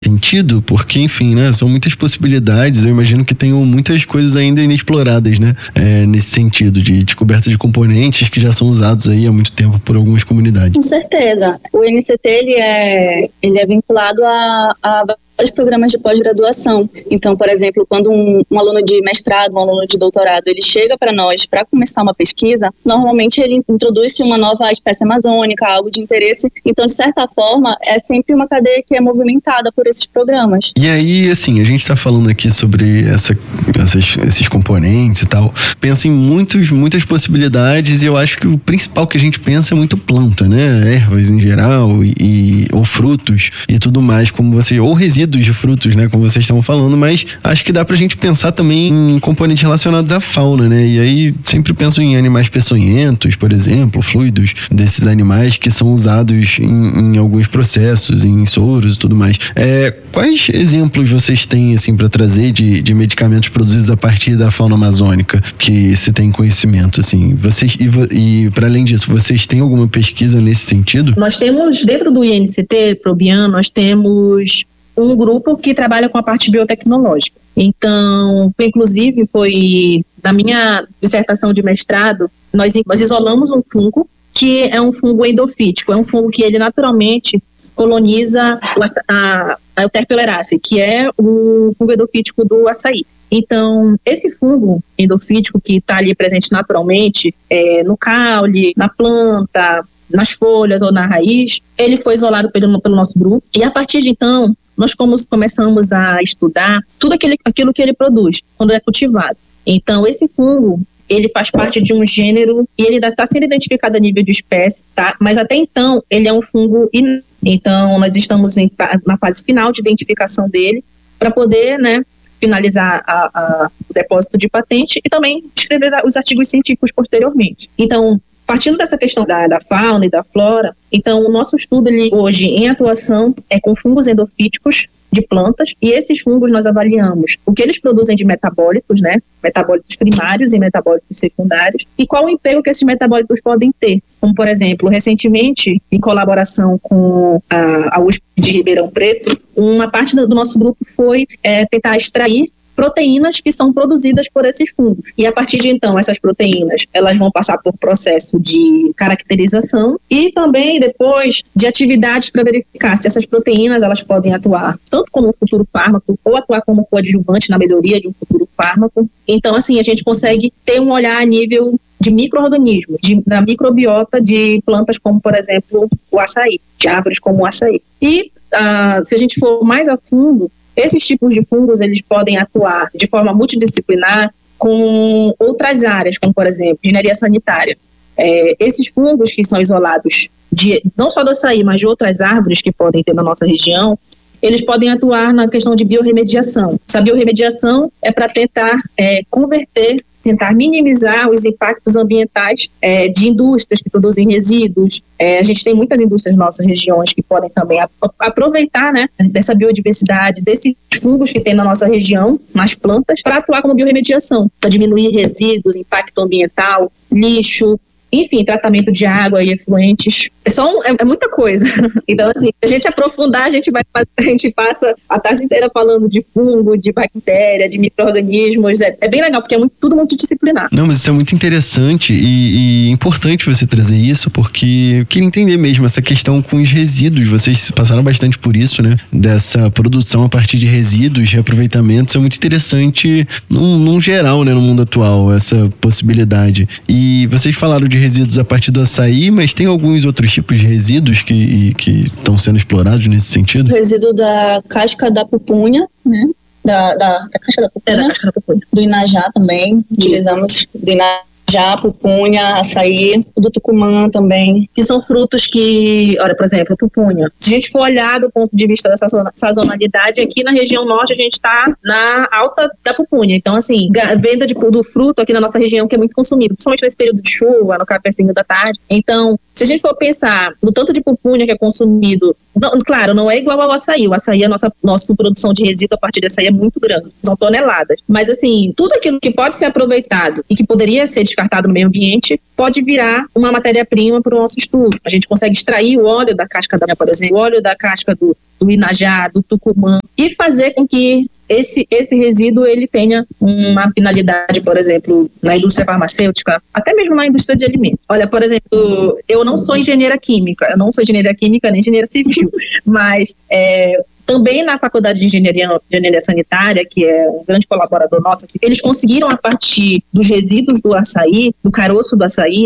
sentido? Porque, enfim, né, são muitas possibilidades. Eu imagino que tenham muitas coisas ainda inexploradas, né? Nesse sentido de descoberta de componentes que já são usados aí há muito tempo por algumas comunidades. Com certeza. O NCT, ele é vinculado a vários programas de pós-graduação. Então, por exemplo, quando um aluno de mestrado, um aluno de doutorado, ele chega para nós para começar uma pesquisa, normalmente ele introduz-se uma nova espécie amazônica, algo de interesse. Então, de certa forma, é sempre uma cadeia que é movimentada por esses programas. E aí, assim, a gente está falando aqui sobre esses componentes e tal. Pensa em muitas possibilidades, e eu acho que o principal que a gente pensa é muito planta, né? Ervas em geral, ou frutos e tudo mais, ou resíduos de frutos, né? Como vocês estavam falando, mas acho que dá pra gente pensar também em componentes relacionados à fauna, né? E aí sempre penso em animais peçonhentos, por exemplo, fluidos desses animais que são usados em alguns processos, em soros e tudo mais. Quais exemplos vocês têm, assim, para trazer de medicamentos produzidos a partir da fauna amazônica que se tem conhecimento, assim? E para além disso, vocês têm alguma pesquisa nesse sentido? Nós temos, dentro do INCT, Probian, nós temos um grupo que trabalha com a parte biotecnológica. Então, inclusive, foi na minha dissertação de mestrado, nós isolamos um fungo que é um fungo endofítico, é um fungo que ele naturalmente coloniza a Euterpeleraceae, que é o fungo endofítico do açaí. Então, esse fungo endofítico que está ali presente naturalmente, no caule, na planta, nas folhas ou na raiz, ele foi isolado pelo nosso grupo, e a partir de então, nós começamos a estudar tudo aquilo que ele produz quando é cultivado. Então, esse fungo, ele faz parte de um gênero e ele ainda está sendo identificado a nível de espécie, tá? Mas até então, ele é um fungo Então, nós estamos na fase final de identificação dele para poder, né, finalizar o depósito de patente e também escrever os artigos científicos posteriormente. Então, partindo dessa questão da fauna e da flora, então o nosso estudo hoje em atuação é com fungos endofíticos de plantas, e esses fungos nós avaliamos o que eles produzem de metabólitos, né? Metabólitos primários e metabólitos secundários, e qual o emprego que esses metabólitos podem ter. Como, por exemplo, recentemente, em colaboração com a USP de Ribeirão Preto, uma parte do nosso grupo foi tentar extrair proteínas que são produzidas por esses fungos. E a partir de então, essas proteínas, elas vão passar por processo de caracterização e também depois de atividades para verificar se essas proteínas elas podem atuar tanto como um futuro fármaco ou atuar como coadjuvante na melhoria de um futuro fármaco. Então, assim, a gente consegue ter um olhar a nível de micro-organismos, da microbiota de plantas como, por exemplo, o açaí, de árvores como o açaí. E se a gente for mais a fundo, esses tipos de fungos, eles podem atuar de forma multidisciplinar com outras áreas, como, por exemplo, engenharia sanitária. Esses fungos que são isolados não só do açaí, mas de outras árvores que podem ter na nossa região, eles podem atuar na questão de biorremediação. Essa biorremediação é para tentar minimizar os impactos ambientais de indústrias que produzem resíduos. A gente tem muitas indústrias nas nossas regiões que podem também aproveitar, né, dessa biodiversidade, desses fungos que tem na nossa região, nas plantas, para atuar como biorremediação, para diminuir resíduos, impacto ambiental, lixo, enfim, tratamento de água e efluentes. É muita coisa. Então, assim, se a gente aprofundar, a gente passa a tarde inteira falando de fungo, de bactéria, de micro-organismos. É bem legal, porque é tudo multidisciplinar. Não, mas isso é muito interessante e importante você trazer isso, porque eu queria entender mesmo essa questão com os resíduos. Vocês passaram bastante por isso, né? Dessa produção a partir de resíduos, reaproveitamentos. É muito interessante num geral, né? No mundo atual, essa possibilidade. E vocês falaram de resíduos a partir do açaí, mas tem alguns outros tipos de resíduos que estão sendo explorados nesse sentido? O resíduo da casca da pupunha, né? Da casca da pupunha. Da casca da pupunha. Do inajá também. Utilizamos do inajá, pupunha, açaí, do tucumã também. Que são frutos que, olha, por exemplo, pupunha. Se a gente for olhar do ponto de vista dessa sazonalidade, aqui na região norte a gente está na alta da pupunha. Então, assim, a venda do fruto aqui na nossa região que é muito consumido, principalmente nesse período de chuva, no cafezinho da tarde. Então, se a gente for pensar no tanto de pupunha que é consumido Não, claro, não é igual ao açaí. O açaí, a nossa produção de resíduo a partir do açaí é muito grande, são toneladas. Mas assim, tudo aquilo que pode ser aproveitado e que poderia ser descartado no meio ambiente, pode virar uma matéria-prima para o nosso estudo. A gente consegue extrair o óleo da casca da, por exemplo, o óleo da casca do inajá, do tucumã, e fazer com que esse resíduo ele tenha uma finalidade, por exemplo, na indústria farmacêutica, até mesmo na indústria de alimentos. Olha, por exemplo, eu não sou engenheira química nem engenheira civil, mas também na Faculdade de Engenharia Sanitária, que é um grande colaborador nosso, eles conseguiram, a partir dos resíduos do açaí, do caroço do açaí,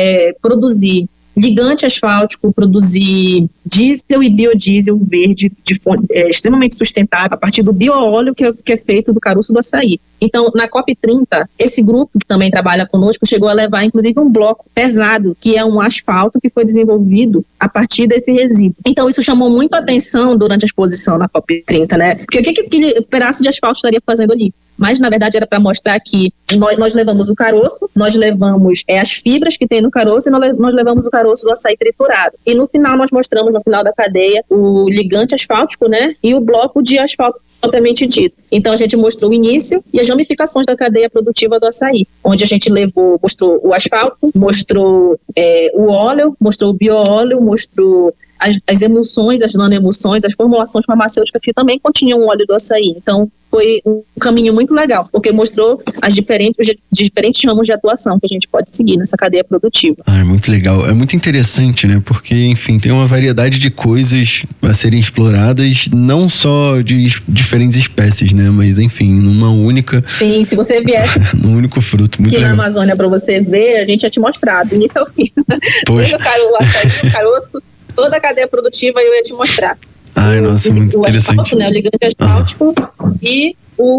produzir ligante asfáltico, produzir diesel e biodiesel verde de fonte, extremamente sustentável, a partir do bioóleo que é feito do caroço do açaí. Então, na COP30, esse grupo que também trabalha conosco chegou a levar, inclusive, um bloco pesado, que é um asfalto que foi desenvolvido a partir desse resíduo. Então, isso chamou muito a atenção durante a exposição na COP30, né? Porque o que aquele pedaço de asfalto estaria fazendo ali? Mas, na verdade, era para mostrar que nós levamos o caroço, nós levamos as fibras que tem no caroço e nós levamos o caroço do açaí triturado. E no final, nós mostramos, no final da cadeia, o ligante asfáltico, né? E o bloco de asfalto propriamente dito. Então, a gente mostrou o início e as ramificações da cadeia produtiva do açaí, onde a gente mostrou o asfalto, mostrou o óleo, mostrou o bioóleo, mostrou as emulsões, as nanoemulsões, as formulações farmacêuticas que também continham o óleo do açaí. Então, foi um caminho muito legal, porque mostrou os diferentes ramos de atuação que a gente pode seguir nessa cadeia produtiva. É muito legal, é muito interessante, né? Porque, enfim, tem uma variedade de coisas a serem exploradas, não só de diferentes espécies, né? Mas, enfim, numa única... Sim, se você viesse num único fruto, muito aqui legal. na Amazônia para você ver, a gente ia te mostrar, do início ao fim. Poxa. O açaí, o caroço, toda a cadeia produtiva eu ia te mostrar. Ai, nossa, muito interessante. Asfalto, né, o ligante asfáltico e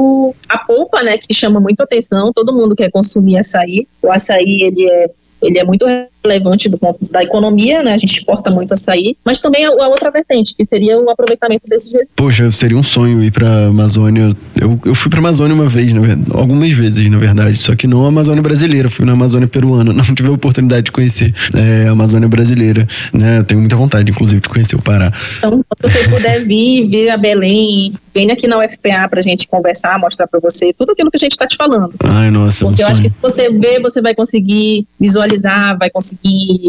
a polpa, né, que chama muito atenção. Todo mundo quer consumir açaí. O açaí, ele é muito relevante do ponto da economia, né? A gente exporta muito açaí, mas também a outra vertente, que seria o aproveitamento desses resíduos. Poxa, seria um sonho ir pra Amazônia. Eu fui pra Amazônia uma vez, algumas vezes, na verdade, só que não a Amazônia brasileira, fui na Amazônia peruana, não tive a oportunidade de conhecer a Amazônia brasileira, né? Eu tenho muita vontade, inclusive, de conhecer o Pará. Então, se você puder vir a Belém, vem aqui na UFPA pra gente conversar, mostrar pra você tudo aquilo que a gente tá te falando. Ai, nossa, porque eu sonho. acho que se você ver, você vai conseguir visualizar, vai conseguir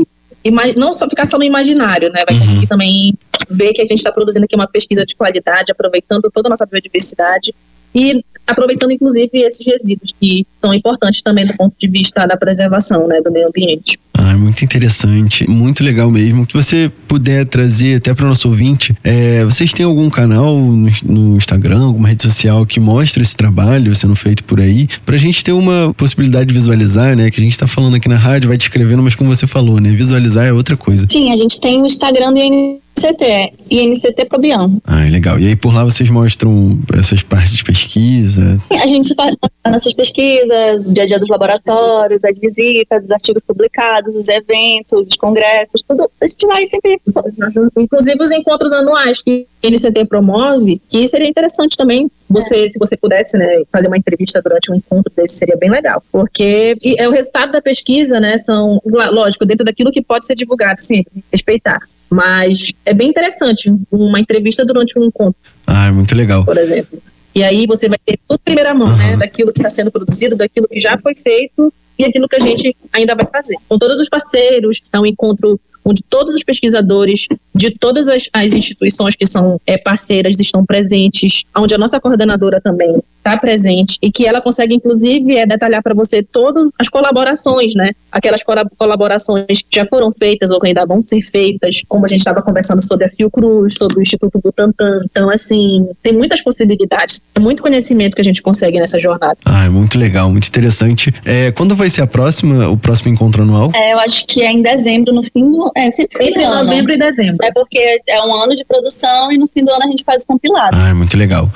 não só ficar só no imaginário, né? Vai conseguir também ver que a gente está produzindo aqui uma pesquisa de qualidade, aproveitando toda a nossa biodiversidade e aproveitando, inclusive, esses resíduos que são importantes também do ponto de vista da preservação, né, do meio ambiente. Muito interessante, muito legal mesmo. Que você puder trazer até para o nosso ouvinte, vocês têm algum canal no Instagram, alguma rede social que mostra esse trabalho sendo feito por aí, pra gente ter uma possibilidade de visualizar, né? Que a gente tá falando aqui na rádio, vai descrevendo, mas como você falou, né? Visualizar é outra coisa. Sim, a gente tem o Instagram do INCT, INCT Probian. Legal. E aí por lá vocês mostram essas partes de pesquisa? A gente faz nossas pesquisas, o dia a dia dos laboratórios, as visitas, os artigos publicados, os eventos, os congressos, tudo. A gente vai sempre... Inclusive os encontros anuais que o INCT promove, que seria interessante também, se você pudesse, né, fazer uma entrevista durante um encontro desse, seria bem legal. Porque o resultado da pesquisa, né, são, lógico, dentro daquilo que pode ser divulgado, sim, respeitar. Mas é bem interessante uma entrevista durante um encontro. Muito legal. Por exemplo. E aí você vai ter tudo em primeira mão, né? Daquilo que está sendo produzido, daquilo que já foi feito e aquilo que a gente ainda vai fazer. Com todos os parceiros, é um encontro onde todos os pesquisadores de todas as instituições que são parceiras estão presentes, onde a nossa coordenadora também está presente e que ela consegue, inclusive, detalhar para você todas as colaborações, né? Aquelas colaborações que já foram feitas ou que ainda vão ser feitas, como a gente estava conversando sobre a Fiocruz, sobre o Instituto Butantan. Então, assim, tem muitas possibilidades, muito conhecimento que a gente consegue nessa jornada. Muito legal, muito interessante. Quando vai ser o próximo encontro anual? Eu acho que é em dezembro, no fim do... Entre novembro e dezembro. Porque é um ano de produção e no fim do ano a gente faz o compilado. Muito legal.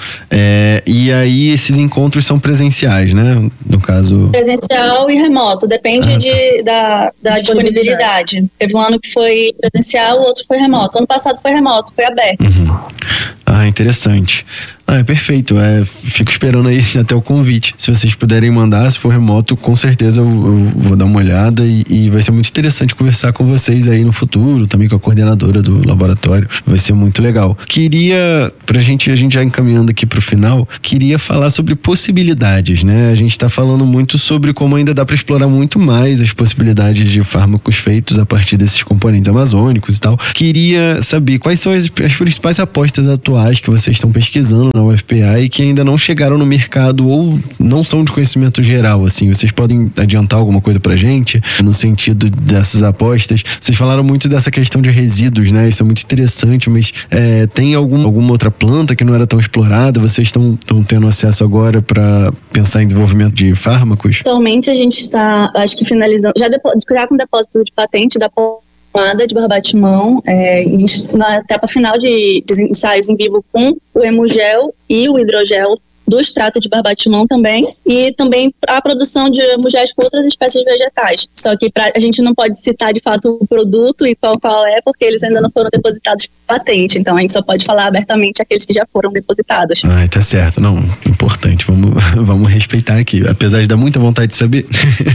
E aí esses encontros são presenciais, né? No caso... Presencial e remoto, depende da disponibilidade. Teve um ano que foi presencial, o outro foi remoto. Ano passado foi remoto, foi aberto. Interessante. Perfeito. Fico esperando aí até o convite. Se vocês puderem mandar, se for remoto, com certeza eu vou dar uma olhada e vai ser muito interessante conversar com vocês aí no futuro, também com a coordenadora do laboratório. Vai ser muito legal. Queria, a gente já encaminhando aqui pro final, queria falar sobre possibilidades, né? A gente tá falando muito sobre como ainda dá para explorar muito mais as possibilidades de fármacos feitos a partir desses componentes amazônicos e tal. Queria saber quais são as principais apostas atuais que vocês estão pesquisando na UFPA e que ainda não chegaram no mercado ou não são de conhecimento geral, assim. Vocês podem adiantar alguma coisa pra gente no sentido dessas apostas? Vocês falaram muito dessa questão de resíduos, né? Isso é muito interessante, mas tem alguma outra planta que não era tão explorada? Vocês estão tendo acesso agora para pensar em desenvolvimento de fármacos? Atualmente a gente está, acho que finalizando, já com depósito de patente da pomada de barbatimão, na etapa final de ensaios em vivo com o hemogel e o hidrogel do extrato de barbatimão também, e também a produção de hemogéis com outras espécies vegetais. Só que a gente não pode citar de fato o produto e qual é, porque eles ainda não foram depositados por patente, então a gente só pode falar abertamente aqueles que já foram depositados. Tá certo, não, importante, vamos respeitar aqui, apesar de dar muita vontade de saber,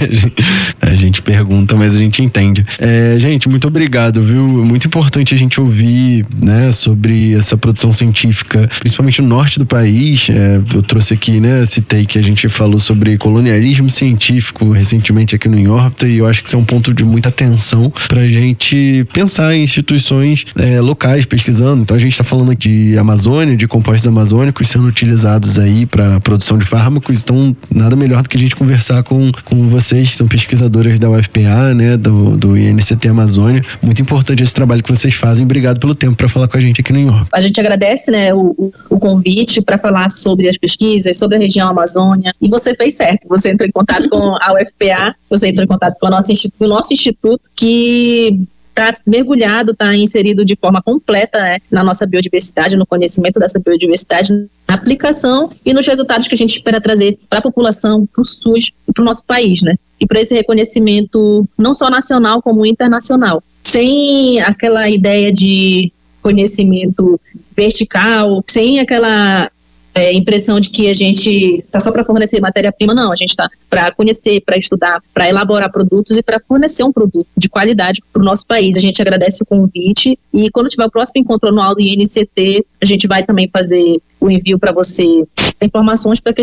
a gente pergunta, mas a gente entende. Gente, muito obrigado, viu? Muito importante a gente ouvir, né, sobre essa produção científica, principalmente no norte do país. Eu trouxe aqui, né, citei que a gente falou sobre colonialismo científico recentemente aqui no Em Órbita, e eu acho que isso é um ponto de muita atenção pra gente pensar em instituições locais pesquisando. Então a gente tá falando aqui de Amazônia, de compostos amazônicos sendo utilizados aí para produção de fármacos, então nada melhor do que a gente conversar com vocês, que são pesquisadoras da UFPA, né, do INCT Amazônia. Muito importante esse trabalho que vocês fazem. Obrigado pelo tempo para falar com a gente aqui no Em Órbita. A gente agradece, né, o convite para falar sobre as pesquisas, sobre a região Amazônia, e você fez certo, você entrou em contato com a UFPA, você entrou em contato com o nosso instituto, que está mergulhado, está inserido de forma completa, né, na nossa biodiversidade, no conhecimento dessa biodiversidade, na aplicação e nos resultados que a gente espera trazer para a população, para o SUS e para o nosso país, né? E para esse reconhecimento não só nacional como internacional. Sem aquela ideia de conhecimento vertical, sem aquela impressão de que a gente está só para fornecer matéria-prima, não, a gente está para conhecer, para estudar, para elaborar produtos e para fornecer um produto de qualidade para o nosso país. A gente agradece o convite e quando tiver o próximo encontro anual do INCT, a gente vai também fazer o envio para você informações para que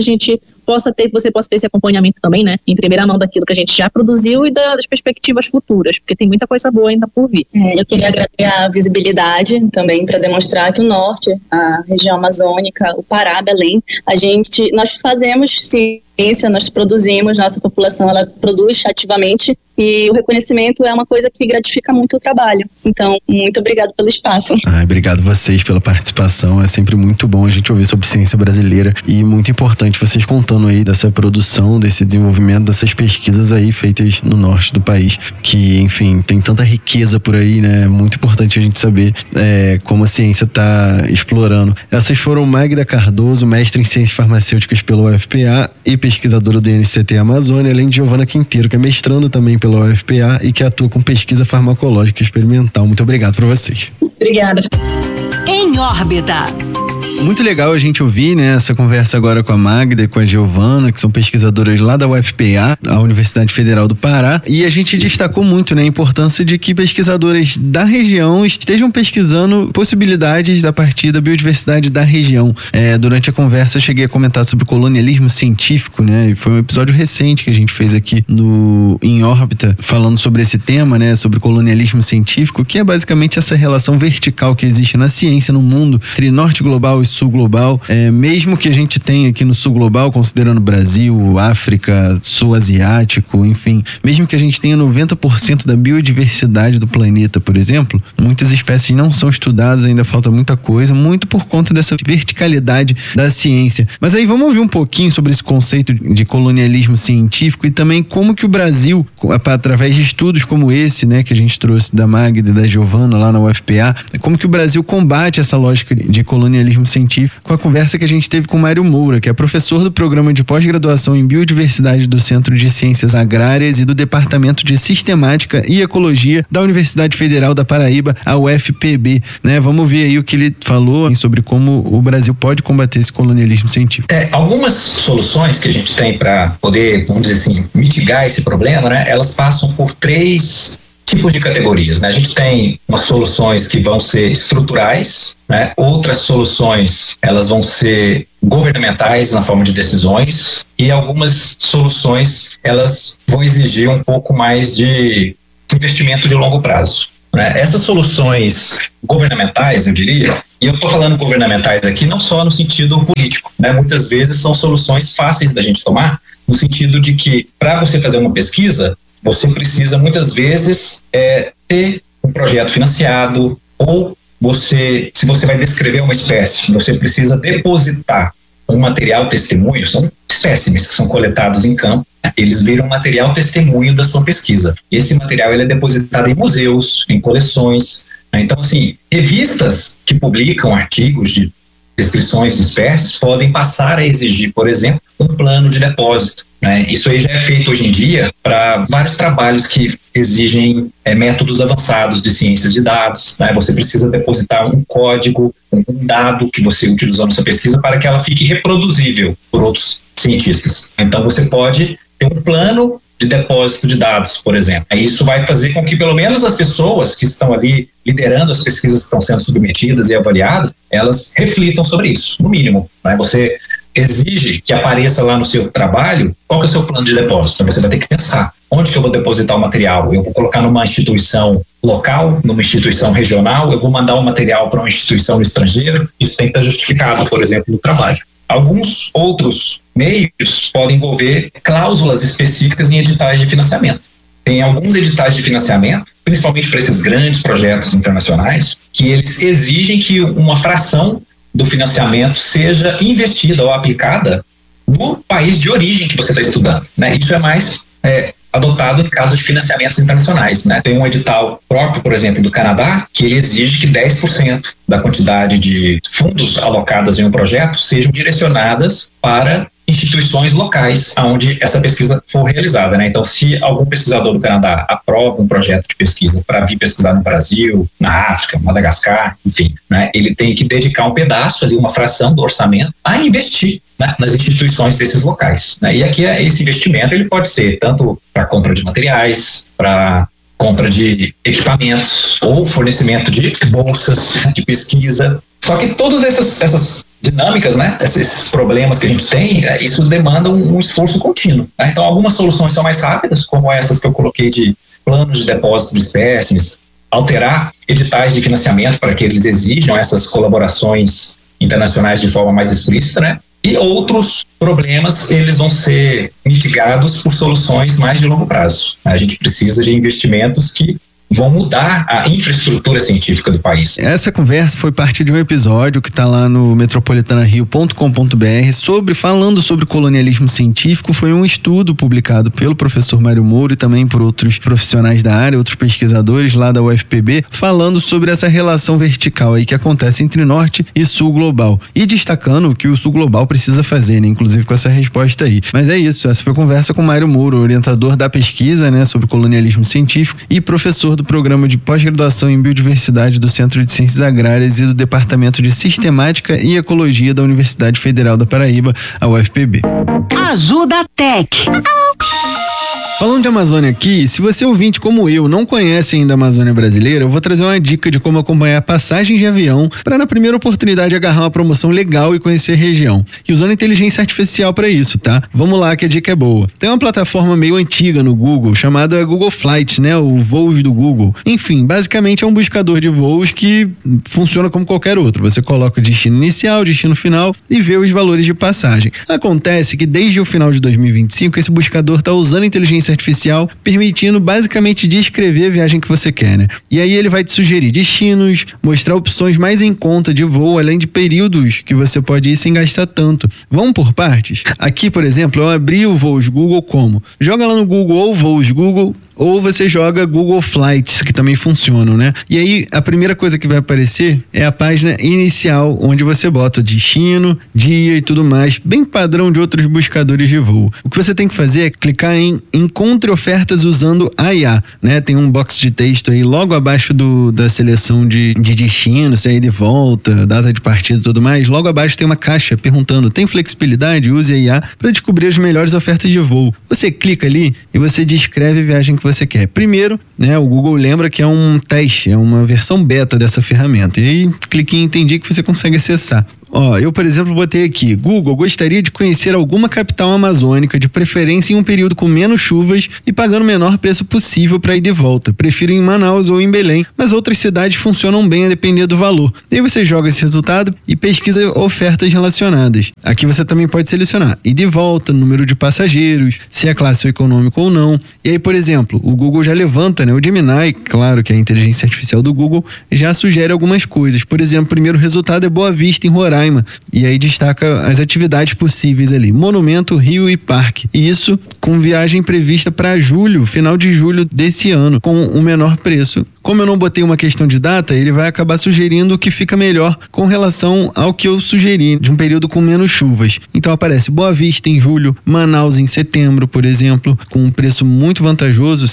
você possa ter esse acompanhamento também, né, em primeira mão daquilo que a gente já produziu e das perspectivas futuras, porque tem muita coisa boa ainda por vir. Eu queria agradecer a visibilidade também para demonstrar que o norte, a região amazônica, o Pará, Belém, nós fazemos ciência, nós produzimos, nossa população ela produz ativamente e o reconhecimento é uma coisa que gratifica muito o trabalho. Então, muito obrigado pelo espaço. Obrigado vocês pela participação, é sempre muito bom a gente ouvir sobre ciência brasileira e muito importante vocês contando aí dessa produção, desse desenvolvimento, dessas pesquisas aí feitas no norte do país, que, enfim, tem tanta riqueza por aí, né? É muito importante a gente saber como a ciência está explorando. Essas foram Magda Cardoso, mestre em Ciências Farmacêuticas pela UFPA e pesquisadora do INCT Amazônia, além de Giovana Quinteiro, que é mestranda também pela UFPA e que atua com pesquisa farmacológica experimental. Muito obrigado para vocês. Obrigada. Em Órbita. Muito legal a gente ouvir, né, essa conversa agora com a Magda e com a Giovana, que são pesquisadoras lá da UFPA, a Universidade Federal do Pará, e a gente destacou muito, né, a importância de que pesquisadoras da região estejam pesquisando possibilidades a partir da biodiversidade da região. Durante a conversa eu cheguei a comentar sobre colonialismo científico, né, e foi um episódio recente que a gente fez aqui no Em Órbita, falando sobre esse tema, né, sobre colonialismo científico, que é basicamente essa relação vertical que existe na ciência no mundo, entre norte global e sul global, mesmo que a gente tenha aqui no sul global, considerando Brasil, África, sul asiático, enfim, mesmo que a gente tenha 90% da biodiversidade do planeta, por exemplo, muitas espécies não são estudadas, ainda falta muita coisa, muito por conta dessa verticalidade da ciência. Mas aí vamos ouvir um pouquinho sobre esse conceito de colonialismo científico e também como que o Brasil, através de estudos como esse, né, que a gente trouxe da Magda e da Giovana lá na UFPA, como que o Brasil combate essa lógica de colonialismo científico, com a conversa que a gente teve com o Mário Moura, que é professor do programa de pós-graduação em Biodiversidade do Centro de Ciências Agrárias e do Departamento de Sistemática e Ecologia da Universidade Federal da Paraíba, a UFPB, né? Vamos ver aí o que ele falou sobre como o Brasil pode combater esse colonialismo científico. Algumas soluções que a gente tem para poder, vamos dizer assim, mitigar esse problema, né? Elas passam por 3 tipos de categorias, né? A gente tem umas soluções que vão ser estruturais, né? Outras soluções, elas vão ser governamentais na forma de decisões, e algumas soluções, elas vão exigir um pouco mais de investimento de longo prazo, né? Essas soluções governamentais, eu diria, e eu estou falando governamentais aqui não só no sentido político, né? Muitas vezes são soluções fáceis da gente tomar, no sentido de que, para você fazer uma pesquisa, você precisa muitas vezes ter um projeto financiado, ou se você vai descrever uma espécie, você precisa depositar um material testemunho. São espécimes que são coletados em campo, né? Eles viram material testemunho da sua pesquisa. Esse material ele é depositado em museus, em coleções, né? Então, assim, revistas que publicam artigos de descrições de espécies podem passar a exigir, por exemplo, um plano de depósito, né? Isso aí já é feito hoje em dia para vários trabalhos que exigem métodos avançados de ciências de dados, né? Você precisa depositar um código, um dado que você utilizou na sua pesquisa para que ela fique reproduzível por outros cientistas. Então você pode ter um plano de depósito de dados, por exemplo. Isso vai fazer com que pelo menos as pessoas que estão ali liderando as pesquisas que estão sendo submetidas e avaliadas, elas reflitam sobre isso, no mínimo, né? Você exige que apareça lá no seu trabalho qual que é o seu plano de depósito. Você vai ter que pensar, onde que eu vou depositar o material? Eu vou colocar numa instituição local, numa instituição regional, eu vou mandar o material para uma instituição no estrangeiro? Isso tem que estar justificado, por exemplo, no trabalho. Alguns outros meios podem envolver cláusulas específicas em editais de financiamento. Tem alguns editais de financiamento, principalmente para esses grandes projetos internacionais, que eles exigem que uma fração do financiamento seja investida ou aplicada no país de origem que você está estudando, né? Isso é mais adotado em caso de financiamentos internacionais, né? Tem um edital próprio, por exemplo, do Canadá, que ele exige que 10% da quantidade de fundos alocadas em um projeto sejam direcionadas para instituições locais onde essa pesquisa for realizada, né? Então, se algum pesquisador do Canadá aprova um projeto de pesquisa para vir pesquisar no Brasil, na África, Madagascar, enfim, né? Ele tem que dedicar um pedaço ali, uma fração do orçamento a investir, né, nas instituições desses locais, né? E aqui esse investimento ele pode ser tanto para compra de materiais, para compra de equipamentos ou fornecimento de bolsas de pesquisa. Só que todas essas dinâmicas, né, esses problemas que a gente tem, isso demanda um esforço contínuo, né? Então, algumas soluções são mais rápidas, como essas que eu coloquei de planos de depósito de espécimes, alterar editais de financiamento para que eles exijam essas colaborações internacionais de forma mais explícita, né? E outros problemas, eles vão ser mitigados por soluções mais de longo prazo. A gente precisa de investimentos que vão mudar a infraestrutura científica do país. Essa conversa foi parte de um episódio que está lá no metropolitanario.com.br falando sobre colonialismo científico. Foi um estudo publicado pelo professor Mário Moura e também por outros profissionais da área, outros pesquisadores lá da UFPB, falando sobre essa relação vertical aí que acontece entre Norte e Sul Global. E destacando o que o Sul Global precisa fazer, né? Inclusive com essa resposta aí. Mas é isso, essa foi a conversa com Mário Moura, orientador da pesquisa, né, sobre colonialismo científico e professor do programa de pós-graduação em Biodiversidade do Centro de Ciências Agrárias e do Departamento de Sistemática e Ecologia da Universidade Federal da Paraíba, a UFPB. Ajuda Tech. Falando de Amazônia aqui, se você ouvinte como eu não conhece ainda a Amazônia brasileira, eu vou trazer uma dica de como acompanhar passagem de avião para na primeira oportunidade agarrar uma promoção legal e conhecer a região. E usando inteligência artificial para isso, tá? Vamos lá que a dica é boa. Tem uma plataforma meio antiga no Google chamada Google Flight, né? O voos do Google. Enfim, basicamente é um buscador de voos que funciona como qualquer outro. Você coloca o destino inicial, destino final e vê os valores de passagem. Acontece que desde o final de 2025 esse buscador está usando inteligência artificial, permitindo basicamente descrever a viagem que você quer, né? E aí ele vai te sugerir destinos, mostrar opções mais em conta de voo, além de períodos que você pode ir sem gastar tanto. Vamos por partes? Aqui, por exemplo, eu abri o Voos Google como? Joga lá no Google ou Voos Google ou você joga Google Flights, que também funcionam, né? E aí, a primeira coisa que vai aparecer é a página inicial, onde você bota o destino, dia e tudo mais, bem padrão de outros buscadores de voo. O que você tem que fazer é clicar em Encontre ofertas usando a IA, né? Tem um box de texto aí logo abaixo da seleção de destino, sair de volta, data de partida e tudo mais. Logo abaixo tem uma caixa perguntando: tem flexibilidade? Use a IA para descobrir as melhores ofertas de voo. Você clica ali e você descreve a viagem que você quer. Primeiro, né, o Google lembra que é um teste, é uma versão beta dessa ferramenta. E aí, clique em Entendi que você consegue acessar. Eu, por exemplo, botei aqui: Google, gostaria de conhecer alguma capital amazônica, de preferência em um período com menos chuvas e pagando o menor preço possível para ir de volta. Prefiro em Manaus ou em Belém, mas outras cidades funcionam bem a depender do valor. Daí você joga esse resultado e pesquisa ofertas relacionadas. Aqui você também pode selecionar ir de volta, número de passageiros, se é classe econômica ou não. E aí, por exemplo, o Google já levanta, né? O Gemini, claro que é a inteligência artificial do Google, já sugere algumas coisas. Por exemplo, o primeiro resultado é Boa Vista, em Roraima. E aí destaca as atividades possíveis ali: monumento, rio e parque. E isso com viagem prevista para julho, final de julho desse ano, com o menor preço. Como eu não botei uma questão de data, ele vai acabar sugerindo o que fica melhor com relação ao que eu sugeri, de um período com menos chuvas. Então aparece Boa Vista em julho, Manaus em setembro, por exemplo, com um preço muito vantajoso, R$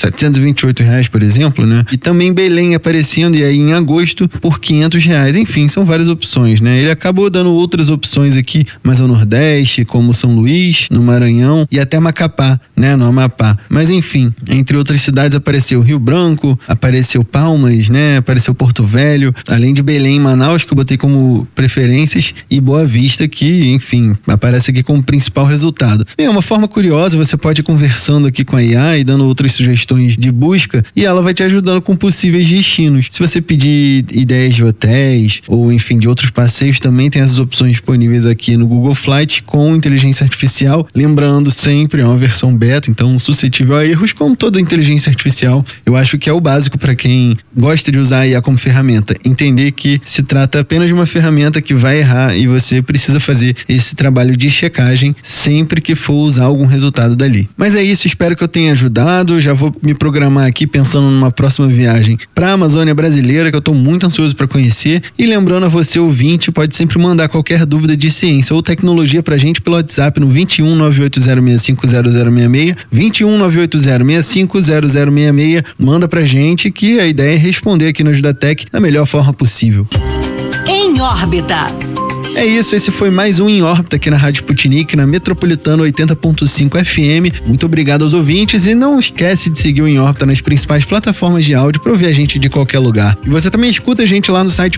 728, por exemplo, né? E também Belém aparecendo, e aí em agosto, por R$ 500. Enfim, são várias opções, né? Ele acabou dando outras opções aqui, mais ao Nordeste, como São Luís, no Maranhão, e até Macapá, né? No Amapá. Mas enfim, entre outras cidades apareceu Rio Branco, apareceu Palmas, né? Apareceu Porto Velho, além de Belém e Manaus, que eu botei como preferências, e Boa Vista, que, enfim, aparece aqui como principal resultado. É uma forma curiosa, você pode ir conversando aqui com a IA e dando outras sugestões de busca, e ela vai te ajudando com possíveis destinos. Se você pedir ideias de hotéis, ou enfim, de outros passeios, também tem essas opções disponíveis aqui no Google Flight com inteligência artificial. Lembrando, sempre é uma versão beta, então suscetível a erros, como toda inteligência artificial. Eu acho que é o básico para quem gosta de usar a IA como ferramenta. Entender que se trata apenas de uma ferramenta que vai errar e você precisa fazer esse trabalho de checagem sempre que for usar algum resultado dali. Mas é isso, espero que eu tenha ajudado. Já vou me programar aqui pensando numa próxima viagem para a Amazônia brasileira, que eu estou muito ansioso para conhecer. E lembrando a você, ouvinte, pode sempre mandar qualquer dúvida de ciência ou tecnologia pra gente pelo WhatsApp no 21 98065 0066, 21 98065 0066. Manda pra gente que a ideia é responder aqui no Ajudatech da melhor forma possível. Em órbita. É isso, esse foi mais um Em Órbita aqui na Rádio Sputnik, na Metropolitana 80.5 FM. Muito obrigado aos ouvintes e não esquece de seguir o Em Órbita nas principais plataformas de áudio para ouvir a gente de qualquer lugar. E você também escuta a gente lá no site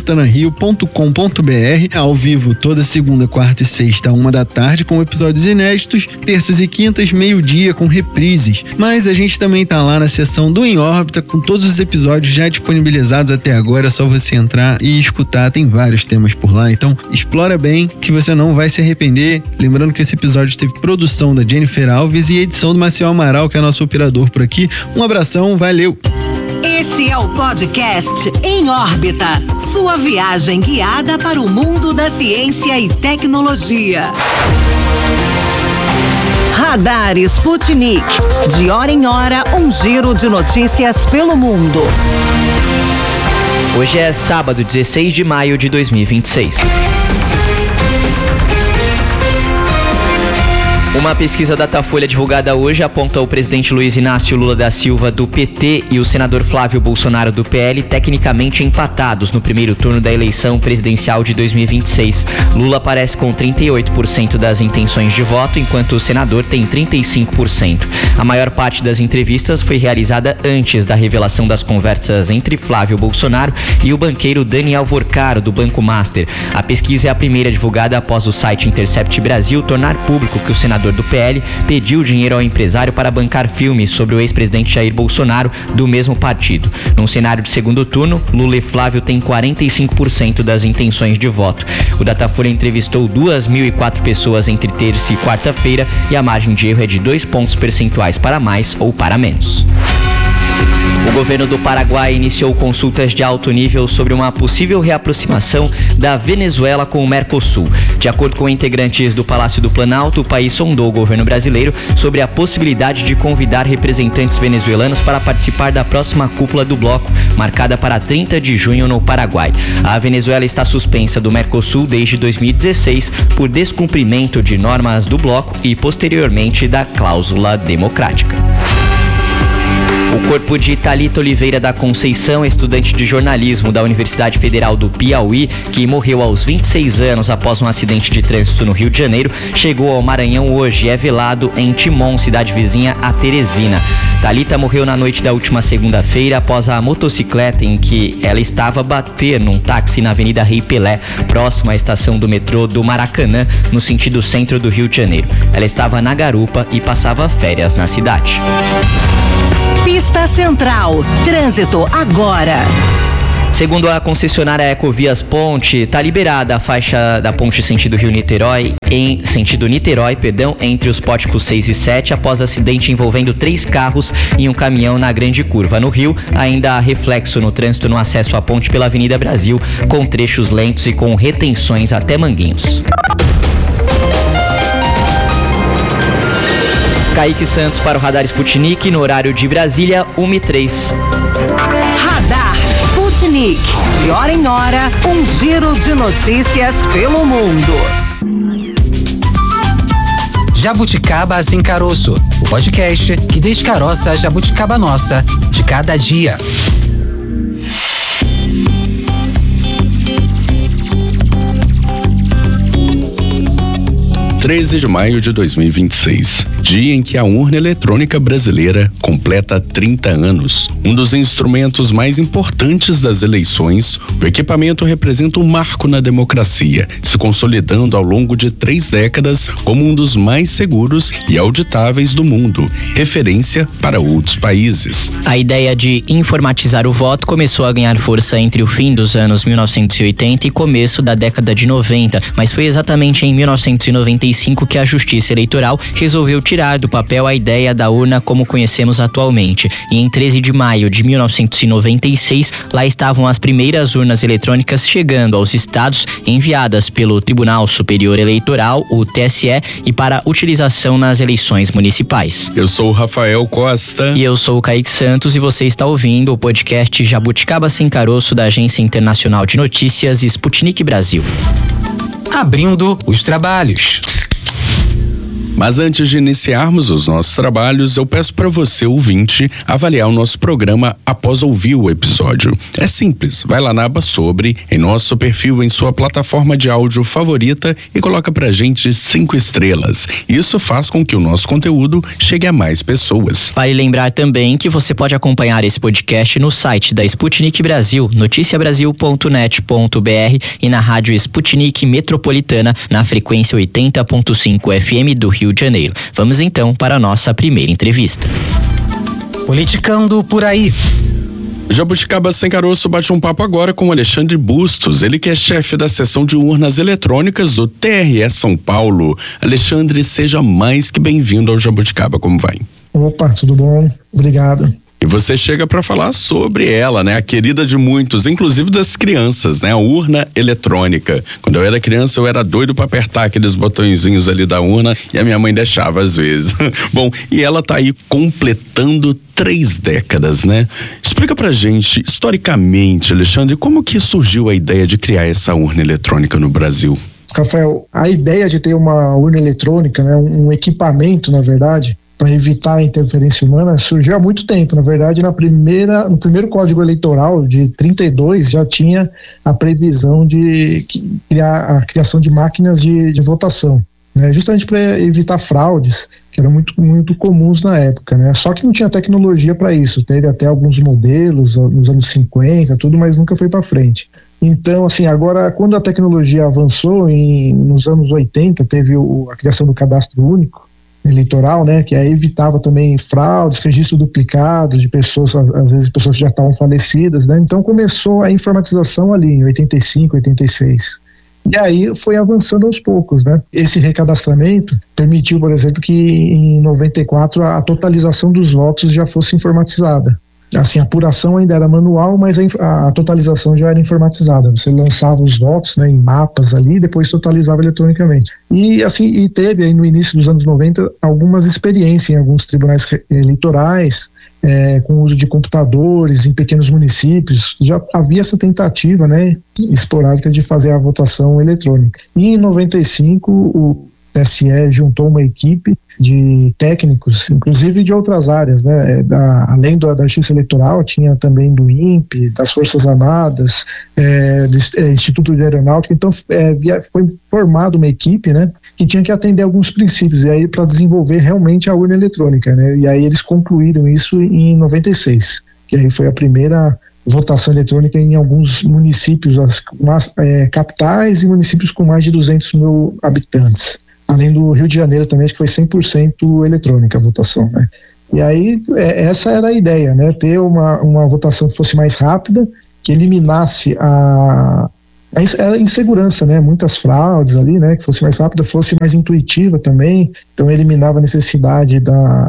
metropolitanario.com.br, ao vivo toda segunda, quarta e sexta, 13h, com episódios inéditos, terças e quintas, meio-dia, com reprises. Mas a gente também tá lá na seção do Em Órbita, com todos os episódios já disponibilizados até agora, é só você entrar e escutar, tem vários temas por lá, então explora bem que você não vai se arrepender. Lembrando que esse episódio teve produção da Jennifer Alves e edição do Maciel Amaral, que é nosso operador por aqui. Um abração, valeu! Esse é o podcast Em Órbita, sua viagem guiada para o mundo da ciência e tecnologia. Radar Sputnik, de hora em hora, um giro de notícias pelo mundo. Hoje é sábado, 16 de maio de 2026. Uma pesquisa Datafolha divulgada hoje aponta o presidente Luiz Inácio Lula da Silva, do PT, e o senador Flávio Bolsonaro, do PL, tecnicamente empatados no primeiro turno da eleição presidencial de 2026. Lula aparece com 38% das intenções de voto, enquanto o senador tem 35%. A maior parte das entrevistas foi realizada antes da revelação das conversas entre Flávio Bolsonaro e o banqueiro Daniel Vorcaro, do Banco Master. A pesquisa é a primeira divulgada após o site Intercept Brasil tornar público que o senador do PL pediu dinheiro ao empresário para bancar filmes sobre o ex-presidente Jair Bolsonaro, do mesmo partido. Num cenário de segundo turno, Lula e Flávio têm 45% das intenções de voto. O Datafolha entrevistou 2.004 pessoas entre terça e quarta-feira e a margem de erro é de 2 pontos percentuais para mais ou para menos. O governo do Paraguai iniciou consultas de alto nível sobre uma possível reaproximação da Venezuela com o Mercosul. De acordo com integrantes do Palácio do Planalto, o país sondou o governo brasileiro sobre a possibilidade de convidar representantes venezuelanos para participar da próxima cúpula do bloco, marcada para 30 de junho no Paraguai. A Venezuela está suspensa do Mercosul desde 2016 por descumprimento de normas do bloco e posteriormente da cláusula democrática. O corpo de Thalita Oliveira da Conceição, estudante de jornalismo da Universidade Federal do Piauí, que morreu aos 26 anos após um acidente de trânsito no Rio de Janeiro, chegou ao Maranhão hoje e é velado em Timon, cidade vizinha a Teresina. Thalita morreu na noite da última segunda-feira após a motocicleta em que ela estava bater num táxi na Avenida Rei Pelé, próximo à estação do metrô do Maracanã, no sentido centro do Rio de Janeiro. Ela estava na garupa e passava férias na cidade. Pista Central. Trânsito agora. Segundo a concessionária Ecovias Ponte, está liberada a faixa da ponte sentido Niterói, entre os pórticos 6 e 7, após acidente envolvendo 3 carros e um caminhão na Grande Curva. No Rio, ainda há reflexo no trânsito no acesso à ponte pela Avenida Brasil, com trechos lentos e com retenções até Manguinhos. Kaique Santos para o Radar Sputnik, no horário de Brasília, 1h03. Radar Sputnik. De hora em hora, um giro de notícias pelo mundo. Jabuticaba Sem Caroço, o podcast que descaroça a jabuticaba nossa de cada dia. 13 de maio de 2026, dia em que a urna eletrônica brasileira completa 30 anos. Um dos instrumentos mais importantes das eleições, o equipamento representa um marco na democracia, se consolidando ao longo de 3 décadas como um dos mais seguros e auditáveis do mundo, referência para outros países. A ideia de informatizar o voto começou a ganhar força entre o fim dos anos 1980 e começo da década de 90, mas foi exatamente em 1995 que a Justiça Eleitoral resolveu tirar do papel a ideia da urna como conhecemos atualmente. E em 13 de maio de 1996, lá estavam as primeiras urnas eletrônicas chegando aos estados, enviadas pelo Tribunal Superior Eleitoral, o TSE, e para utilização nas eleições municipais. Eu sou o Rafael Costa. E eu sou o Kaique Santos e você está ouvindo o podcast Jabuticaba Sem Caroço da Agência Internacional de Notícias Sputnik Brasil. Abrindo os trabalhos. Mas antes de iniciarmos os nossos trabalhos, eu peço para você, ouvinte, avaliar o nosso programa após ouvir o episódio. É simples, vai lá na aba Sobre, em nosso perfil em sua plataforma de áudio favorita e coloca pra gente 5 estrelas. Isso faz com que o nosso conteúdo chegue a mais pessoas. Vale lembrar também que você pode acompanhar esse podcast no site da Sputnik Brasil, noticiabrasil.net.br e na rádio Sputnik Metropolitana, na frequência 80.5 FM do Rio de Janeiro. Vamos então para a nossa primeira entrevista. Politicando por aí. Jabuticaba Sem Caroço bate um papo agora com Alexandre Bustos, ele que é chefe da seção de urnas eletrônicas do TRE São Paulo. Alexandre, seja mais que bem-vindo ao Jabuticaba, como vai? Opa, tudo bom? Obrigado. E você chega para falar sobre ela, né? A querida de muitos, inclusive das crianças, né? A urna eletrônica. Quando eu era criança, eu era doido para apertar aqueles botõezinhos ali da urna e a minha mãe deixava às vezes. Bom, e ela tá aí completando 3 décadas, né? Explica pra gente, historicamente, Alexandre, como que surgiu a ideia de criar essa urna eletrônica no Brasil? Rafael, a ideia de ter uma urna eletrônica, né? Um equipamento, na verdade, para evitar a interferência humana, surgiu há muito tempo. Na verdade, no primeiro Código Eleitoral de 32 já tinha a previsão de a criação de máquinas de votação, né? Justamente para evitar fraudes, que eram muito comuns na época, né? Só que não tinha tecnologia para isso. Teve até alguns modelos nos anos 50, tudo, mas nunca foi para frente. Então, assim, agora, quando a tecnologia avançou, nos anos 80, teve a criação do Cadastro Único Eleitoral, né, que aí evitava também fraudes, registro duplicado de pessoas, às vezes pessoas que já estavam falecidas, né? Então começou a informatização ali em 85, 86. E aí foi avançando aos poucos, né? Esse recadastramento permitiu, por exemplo, que em 94 a totalização dos votos já fosse informatizada. assim, a apuração ainda era manual, mas a totalização já era informatizada. Você lançava os votos, né, em mapas ali e depois totalizava eletronicamente. E assim, e teve aí no início dos anos 90 algumas experiências em alguns tribunais eleitorais, com o uso de computadores em pequenos municípios. Já havia essa tentativa, né, esporádica de fazer a votação eletrônica. E em 95 o TSE juntou uma equipe de técnicos, inclusive de outras áreas, né? Além da Justiça Eleitoral, tinha também do INPE, das Forças Armadas, do Instituto de Aeronáutica. Então, foi formada uma equipe, né, que tinha que atender alguns princípios, e aí para desenvolver realmente a urna eletrônica, né? E aí eles concluíram isso em 96, que aí foi a primeira votação eletrônica em alguns municípios, capitais e municípios com mais de 200 mil habitantes. Além do Rio de Janeiro também, acho que foi 100% eletrônica a votação, né? E aí, essa era a ideia, né? Ter uma votação que fosse mais rápida, que eliminasse a insegurança, né? Muitas fraudes ali, né? Que fosse mais rápida, fosse mais intuitiva também, então eliminava a necessidade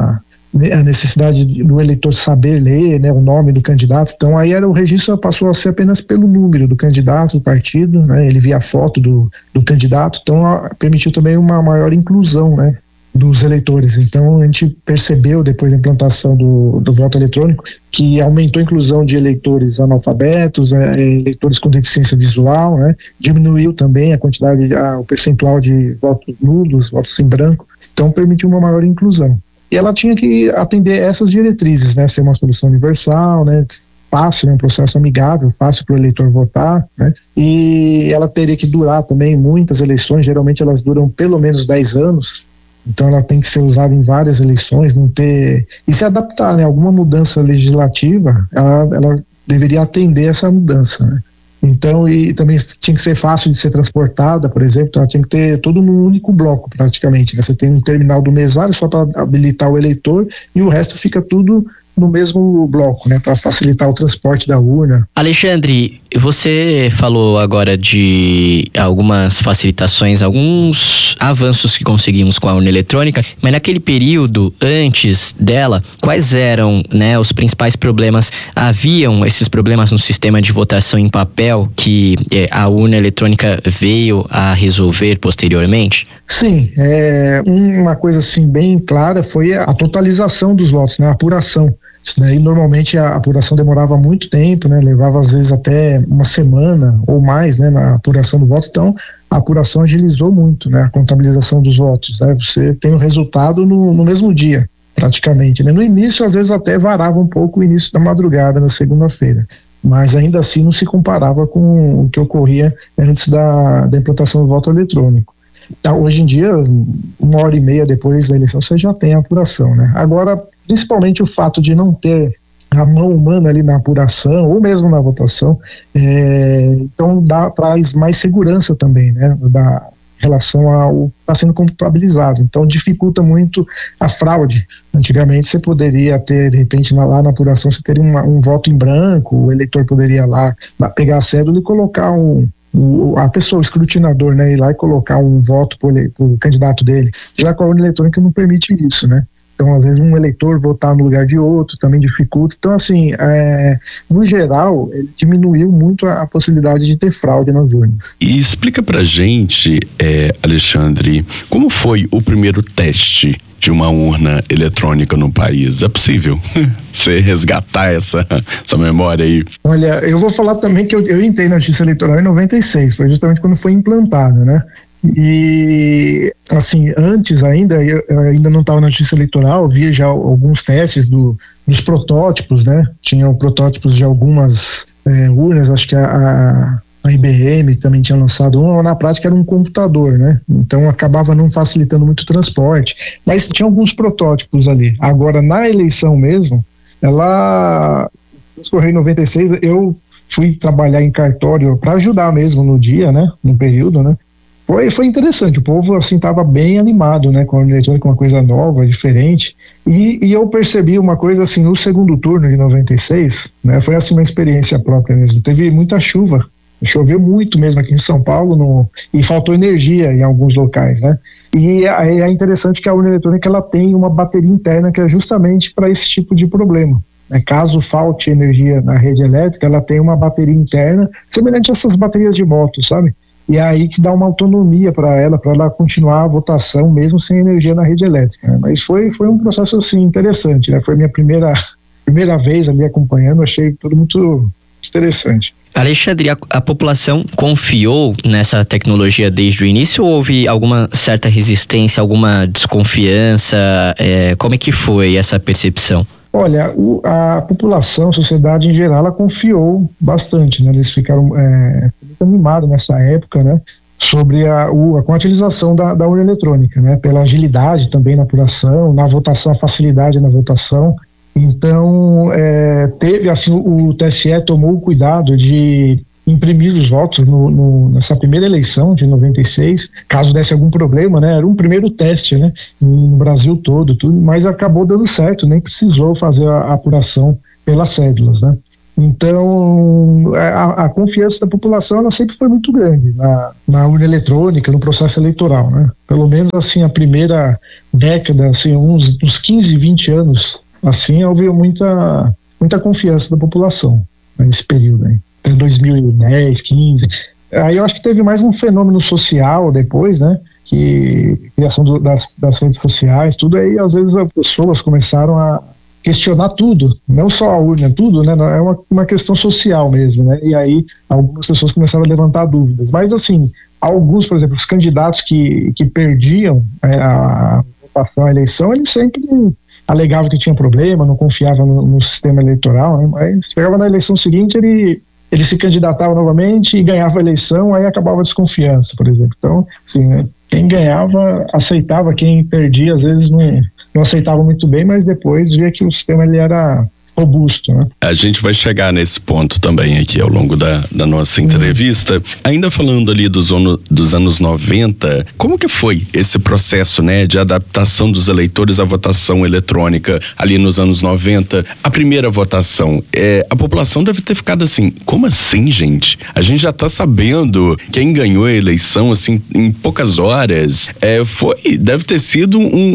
do eleitor saber ler, né, o nome do candidato. Então aí o registro passou a ser apenas pelo número do candidato, do partido, né, ele via a foto do candidato, então permitiu também uma maior inclusão, né, dos eleitores. Então a gente percebeu depois da implantação do voto eletrônico que aumentou a inclusão de eleitores analfabetos, eleitores com deficiência visual, né, diminuiu também a quantidade, o percentual de votos nulos, votos em branco, então permitiu uma maior inclusão. E ela tinha que atender essas diretrizes, né? Ser uma solução universal, né? Fácil, né? Um processo amigável, fácil para o eleitor votar, né? E ela teria que durar também muitas eleições, geralmente elas duram pelo menos 10 anos, então ela tem que ser usada em várias eleições, e se adaptar, né? Alguma mudança legislativa, ela deveria atender essa mudança, né? Então, e também tinha que ser fácil de ser transportada, por exemplo, então ela tinha que ter tudo num único bloco praticamente, né? Você tem um terminal do mesário só para habilitar o eleitor e o resto fica tudo no mesmo bloco, né, para facilitar o transporte da urna. Alexandre, você falou agora de algumas facilitações, alguns avanços que conseguimos com a urna eletrônica, mas naquele período antes dela, quais eram, né, os principais problemas? Haviam esses problemas no sistema de votação em papel que a urna eletrônica veio a resolver posteriormente? Sim, uma coisa assim bem clara foi a totalização dos votos, né, a apuração. Isso daí, normalmente a apuração demorava muito tempo, né? Levava às vezes até uma semana ou mais, né, na apuração do voto. Então a apuração agilizou muito, né, a contabilização dos votos, né? Você tem o resultado no mesmo dia, praticamente, né? No início às vezes até varava um pouco o início da madrugada, na segunda-feira, mas ainda assim não se comparava com o que ocorria antes da implantação do voto eletrônico. Então, hoje em dia, 1h30 depois da eleição, você já tem a apuração, né? Agora, principalmente o fato de não ter a mão humana ali na apuração, ou mesmo na votação, então traz mais segurança também, né? Da relação ao que está sendo contabilizado. Então dificulta muito a fraude. Antigamente você poderia ter, de repente, lá na apuração, você teria um voto em branco, o eleitor poderia lá pegar a cédula e colocar a pessoa, o escrutinador, né, ir lá e colocar um voto pro candidato dele. Já com a urna eletrônica não permite isso, né? Então, às vezes, um eleitor votar no lugar de outro também dificulta. Então, assim, no geral, ele diminuiu muito a possibilidade de ter fraude nas urnas. E explica pra gente, Alexandre, como foi o primeiro teste de uma urna eletrônica no país? É possível você resgatar essa memória aí? Olha, eu vou falar também que eu entrei na Justiça Eleitoral em 96, foi justamente quando foi implantada, né? E, assim, antes ainda, eu ainda não estava na Justiça Eleitoral, via já alguns testes dos protótipos, né? Tinham protótipos de algumas urnas, acho que a IBM também tinha lançado uma, na prática era um computador, né? Então acabava não facilitando muito o transporte, mas tinha alguns protótipos ali. Agora, na eleição mesmo, ela escorreu em 96, eu fui trabalhar em cartório para ajudar mesmo no dia, né? No período, né? Foi interessante, o povo assim estava bem animado, né, com a urna eletrônica, uma coisa nova, diferente, e eu percebi uma coisa assim, no segundo turno de 96, né, foi assim uma experiência própria mesmo, teve muita chuva, choveu muito mesmo aqui em São Paulo, e faltou energia em alguns locais, né, e é interessante que a urna eletrônica ela tem uma bateria interna que é justamente para esse tipo de problema. né? Caso falte energia na rede elétrica, ela tem uma bateria interna, semelhante a essas baterias de moto, sabe? E é aí que dá uma autonomia para ela continuar a votação mesmo sem energia na rede elétrica, né? Mas foi um processo assim interessante, né? Foi minha primeira vez ali acompanhando, achei tudo muito interessante. Alexandre, a população confiou nessa tecnologia desde o início ou houve alguma certa resistência, alguma desconfiança? Como é que foi essa percepção? Olha, a população, a sociedade em geral, ela confiou bastante, né? Eles ficaram muito animados nessa época, né? Sobre com a utilização da urna eletrônica, né? Pela agilidade também na apuração, na votação, a facilidade na votação. Então, teve, assim, o TSE tomou o cuidado de imprimir os votos nessa primeira eleição de 96, caso desse algum problema, né? Era um primeiro teste, né? No Brasil todo, tudo, mas acabou dando certo, nem precisou fazer a apuração pelas cédulas, né? Então, a confiança da população, ela sempre foi muito grande na urna eletrônica, no processo eleitoral, né? Pelo menos, assim, a primeira década, assim, uns 15, 20 anos, assim, houve muita confiança da população nesse período aí, até 2010, 15. Aí eu acho que teve mais um fenômeno social depois, né? Que criação das redes sociais, tudo aí, às vezes as pessoas começaram a questionar tudo, não só a urna, tudo, né? É uma questão social mesmo, né? E aí algumas pessoas começaram a levantar dúvidas. Mas assim, alguns, por exemplo, os candidatos que perdiam a votação, a eleição, eles sempre alegava que tinha problema, não confiava no sistema eleitoral, né? Mas chegava na eleição seguinte, ele se candidatava novamente e ganhava a eleição, aí acabava a desconfiança, por exemplo. Então, assim, né? Quem ganhava aceitava, quem perdia às vezes não aceitava muito bem, mas depois via que o sistema ele era robusto, né? A gente vai chegar nesse ponto também aqui ao longo da nossa entrevista. Ainda falando ali dos anos 90, como que foi esse processo, né, de adaptação dos eleitores à votação eletrônica ali nos anos 90? A primeira votação, a população deve ter ficado assim, como assim, gente? A gente já tá sabendo quem ganhou a eleição, assim, em poucas horas. Deve ter sido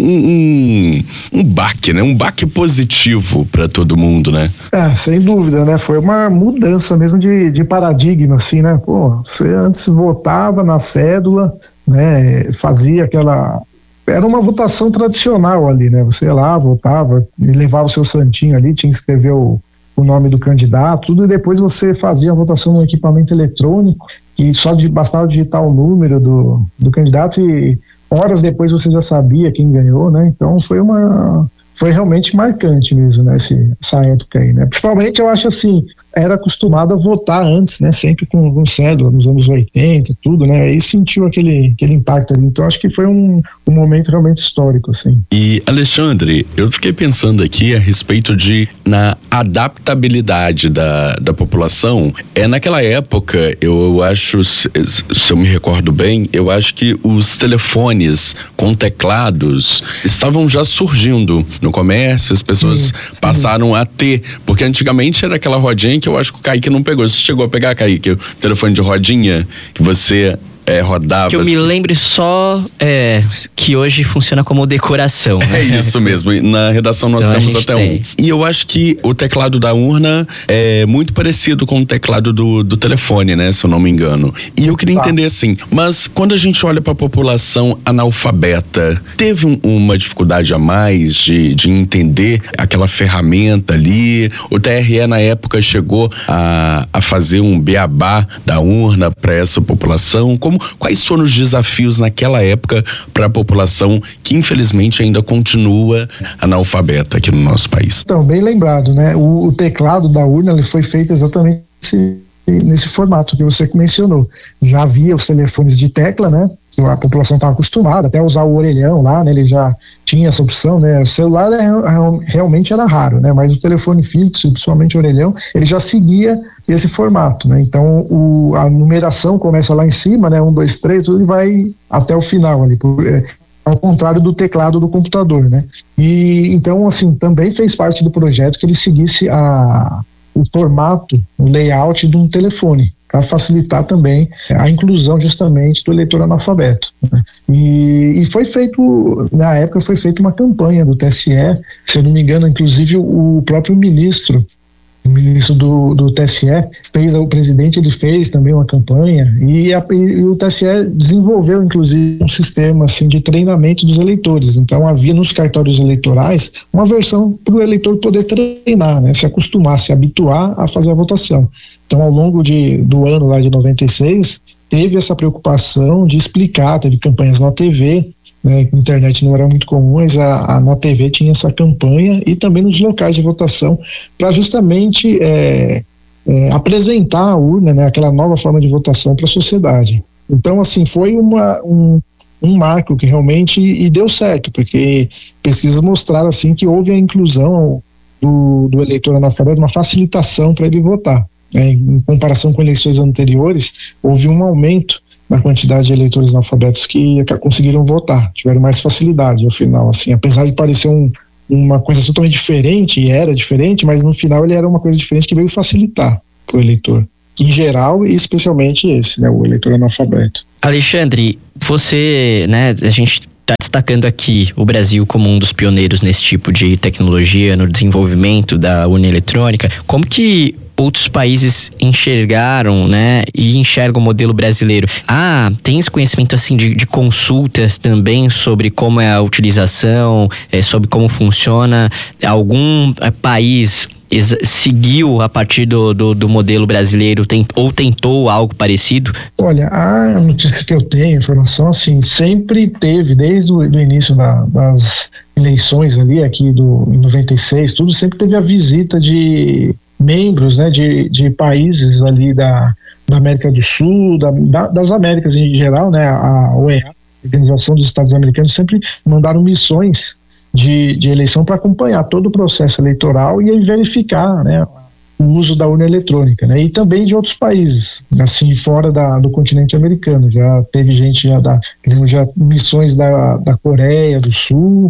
um baque, né? Um baque positivo para todo mundo, né? Sem dúvida, né? Foi uma mudança mesmo de paradigma, assim, né? Pô, você antes votava na cédula, né? Fazia aquela... Era uma votação tradicional ali, né? Você ia lá, votava, levava o seu santinho ali, tinha que escrever o nome do candidato, tudo, e depois você fazia a votação no equipamento eletrônico, e só bastava digitar o número do candidato e horas depois você já sabia quem ganhou, né? Então foi realmente marcante mesmo, né, essa época aí, né? Principalmente, eu acho assim, era acostumado a votar antes, né, sempre com cédula, nos anos 80, tudo, né, aí sentiu aquele impacto ali, então acho que foi um momento realmente histórico, assim. E, Alexandre, eu fiquei pensando aqui a respeito na adaptabilidade da população. Naquela época, eu acho, se eu me recordo bem, eu acho que os telefones com teclados estavam já surgindo no comércio, as pessoas passaram a ter, porque antigamente era aquela rodinha que eu acho que o Kaique não pegou. Você chegou a pegar, Kaique, o telefone de rodinha que você rodava? Que eu me lembre só que hoje funciona como decoração. É isso mesmo, na redação nós temos até um. E eu acho que o teclado da urna é muito parecido com o teclado do telefone, né, se eu não me engano. E eu queria entender assim, mas quando a gente olha para a população analfabeta, teve uma dificuldade a mais de entender aquela ferramenta ali? O TRE na época chegou a fazer um beabá da urna para essa população? Quais foram os desafios naquela época para a população que infelizmente ainda continua analfabeta aqui no nosso país? Então, bem lembrado, né? O teclado da urna ele foi feito exatamente nesse formato que você mencionou. Já havia os telefones de tecla, né? A população estava acostumada até a usar o orelhão lá, né? Ele já tinha essa opção, né? O celular realmente era raro, né? Mas o telefone fixo, principalmente o orelhão, ele já seguia esse formato, né? Então a numeração começa lá em cima, né? 1, 2, 3, e vai até o final ali, ao contrário do teclado do computador, né? E então, assim, também fez parte do projeto que ele seguisse o formato, o layout de um telefone. para facilitar também a inclusão justamente do eleitor analfabeto, né? E foi feito, na época foi feita uma campanha do TSE, se eu não me engano, inclusive o próprio ministro do TSE o presidente ele fez também uma campanha e o TSE desenvolveu inclusive um sistema assim de treinamento dos eleitores. Então havia nos cartórios eleitorais uma versão para o eleitor poder treinar, né, se acostumar, se habituar a fazer a votação. Então ao longo do ano lá de 96 teve essa preocupação de explicar, teve campanhas na TV, né, na internet não era muito comum, mas na TV tinha essa campanha e também nos locais de votação para justamente apresentar a urna, né, aquela nova forma de votação para a sociedade. Então, assim, foi um marco que realmente e deu certo, porque pesquisas mostraram assim que houve a inclusão do eleitor analfabeto, uma facilitação para ele votar. Em comparação com eleições anteriores, houve um aumento na quantidade de eleitores analfabetos que conseguiram votar, tiveram mais facilidade ao final, assim, apesar de parecer uma coisa totalmente diferente, e era diferente, mas no final ele era uma coisa diferente que veio facilitar para o eleitor, em geral e especialmente esse, né, o eleitor analfabeto. Alexandre, você, né, a gente está destacando aqui o Brasil como um dos pioneiros nesse tipo de tecnologia, no desenvolvimento da urna eletrônica. Como que outros países enxergaram, né, e enxergam o modelo brasileiro? Tem esse conhecimento assim de consultas também sobre como é a utilização, sobre como funciona? Algum país seguiu a partir do modelo brasileiro ou tentou algo parecido? Olha, a notícia que eu tenho, informação assim, sempre teve, desde o início das eleições ali, aqui em 96, tudo, sempre teve a visita de membros, né, de países ali da América do Sul, das Américas em geral, né, a OEA, a Organização dos Estados Americanos, sempre mandaram missões de eleição para acompanhar todo o processo eleitoral e verificar, né, o uso da urna eletrônica, né, e também de outros países, assim, fora do continente americano. Já teve gente já missões da Coreia do Sul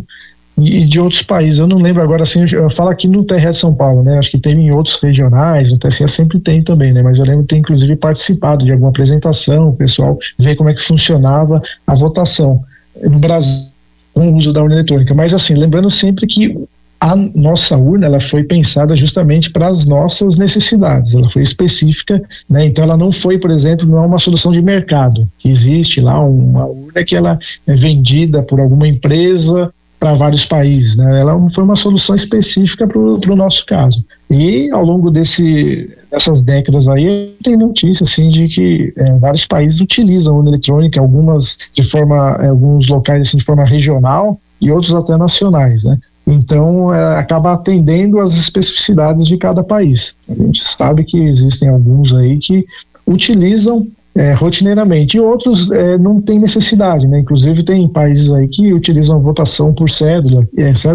e de outros países. Eu não lembro agora, assim, eu falo aqui no TRE de São Paulo, né, acho que tem em outros regionais, no TSE sempre tem também, né, mas eu lembro de ter inclusive participado de alguma apresentação, o pessoal ver como é que funcionava a votação no Brasil com o uso da urna eletrônica. Mas assim, lembrando sempre que a nossa urna, ela foi pensada justamente para as nossas necessidades, ela foi específica, né? Então ela não foi, por exemplo, não é uma solução de mercado, que existe lá uma urna que ela é vendida por alguma empresa para vários países, né? Ela foi uma solução específica para o nosso caso. E ao longo dessas décadas aí, tem notícia assim de que vários países utilizam a urna eletrônica, alguns locais assim, de forma regional e outros até nacionais, né? Então acaba atendendo às especificidades de cada país. A gente sabe que existem alguns aí que utilizam rotineiramente, e outros não tem necessidade, né? Inclusive tem países aí que utilizam a votação por cédula,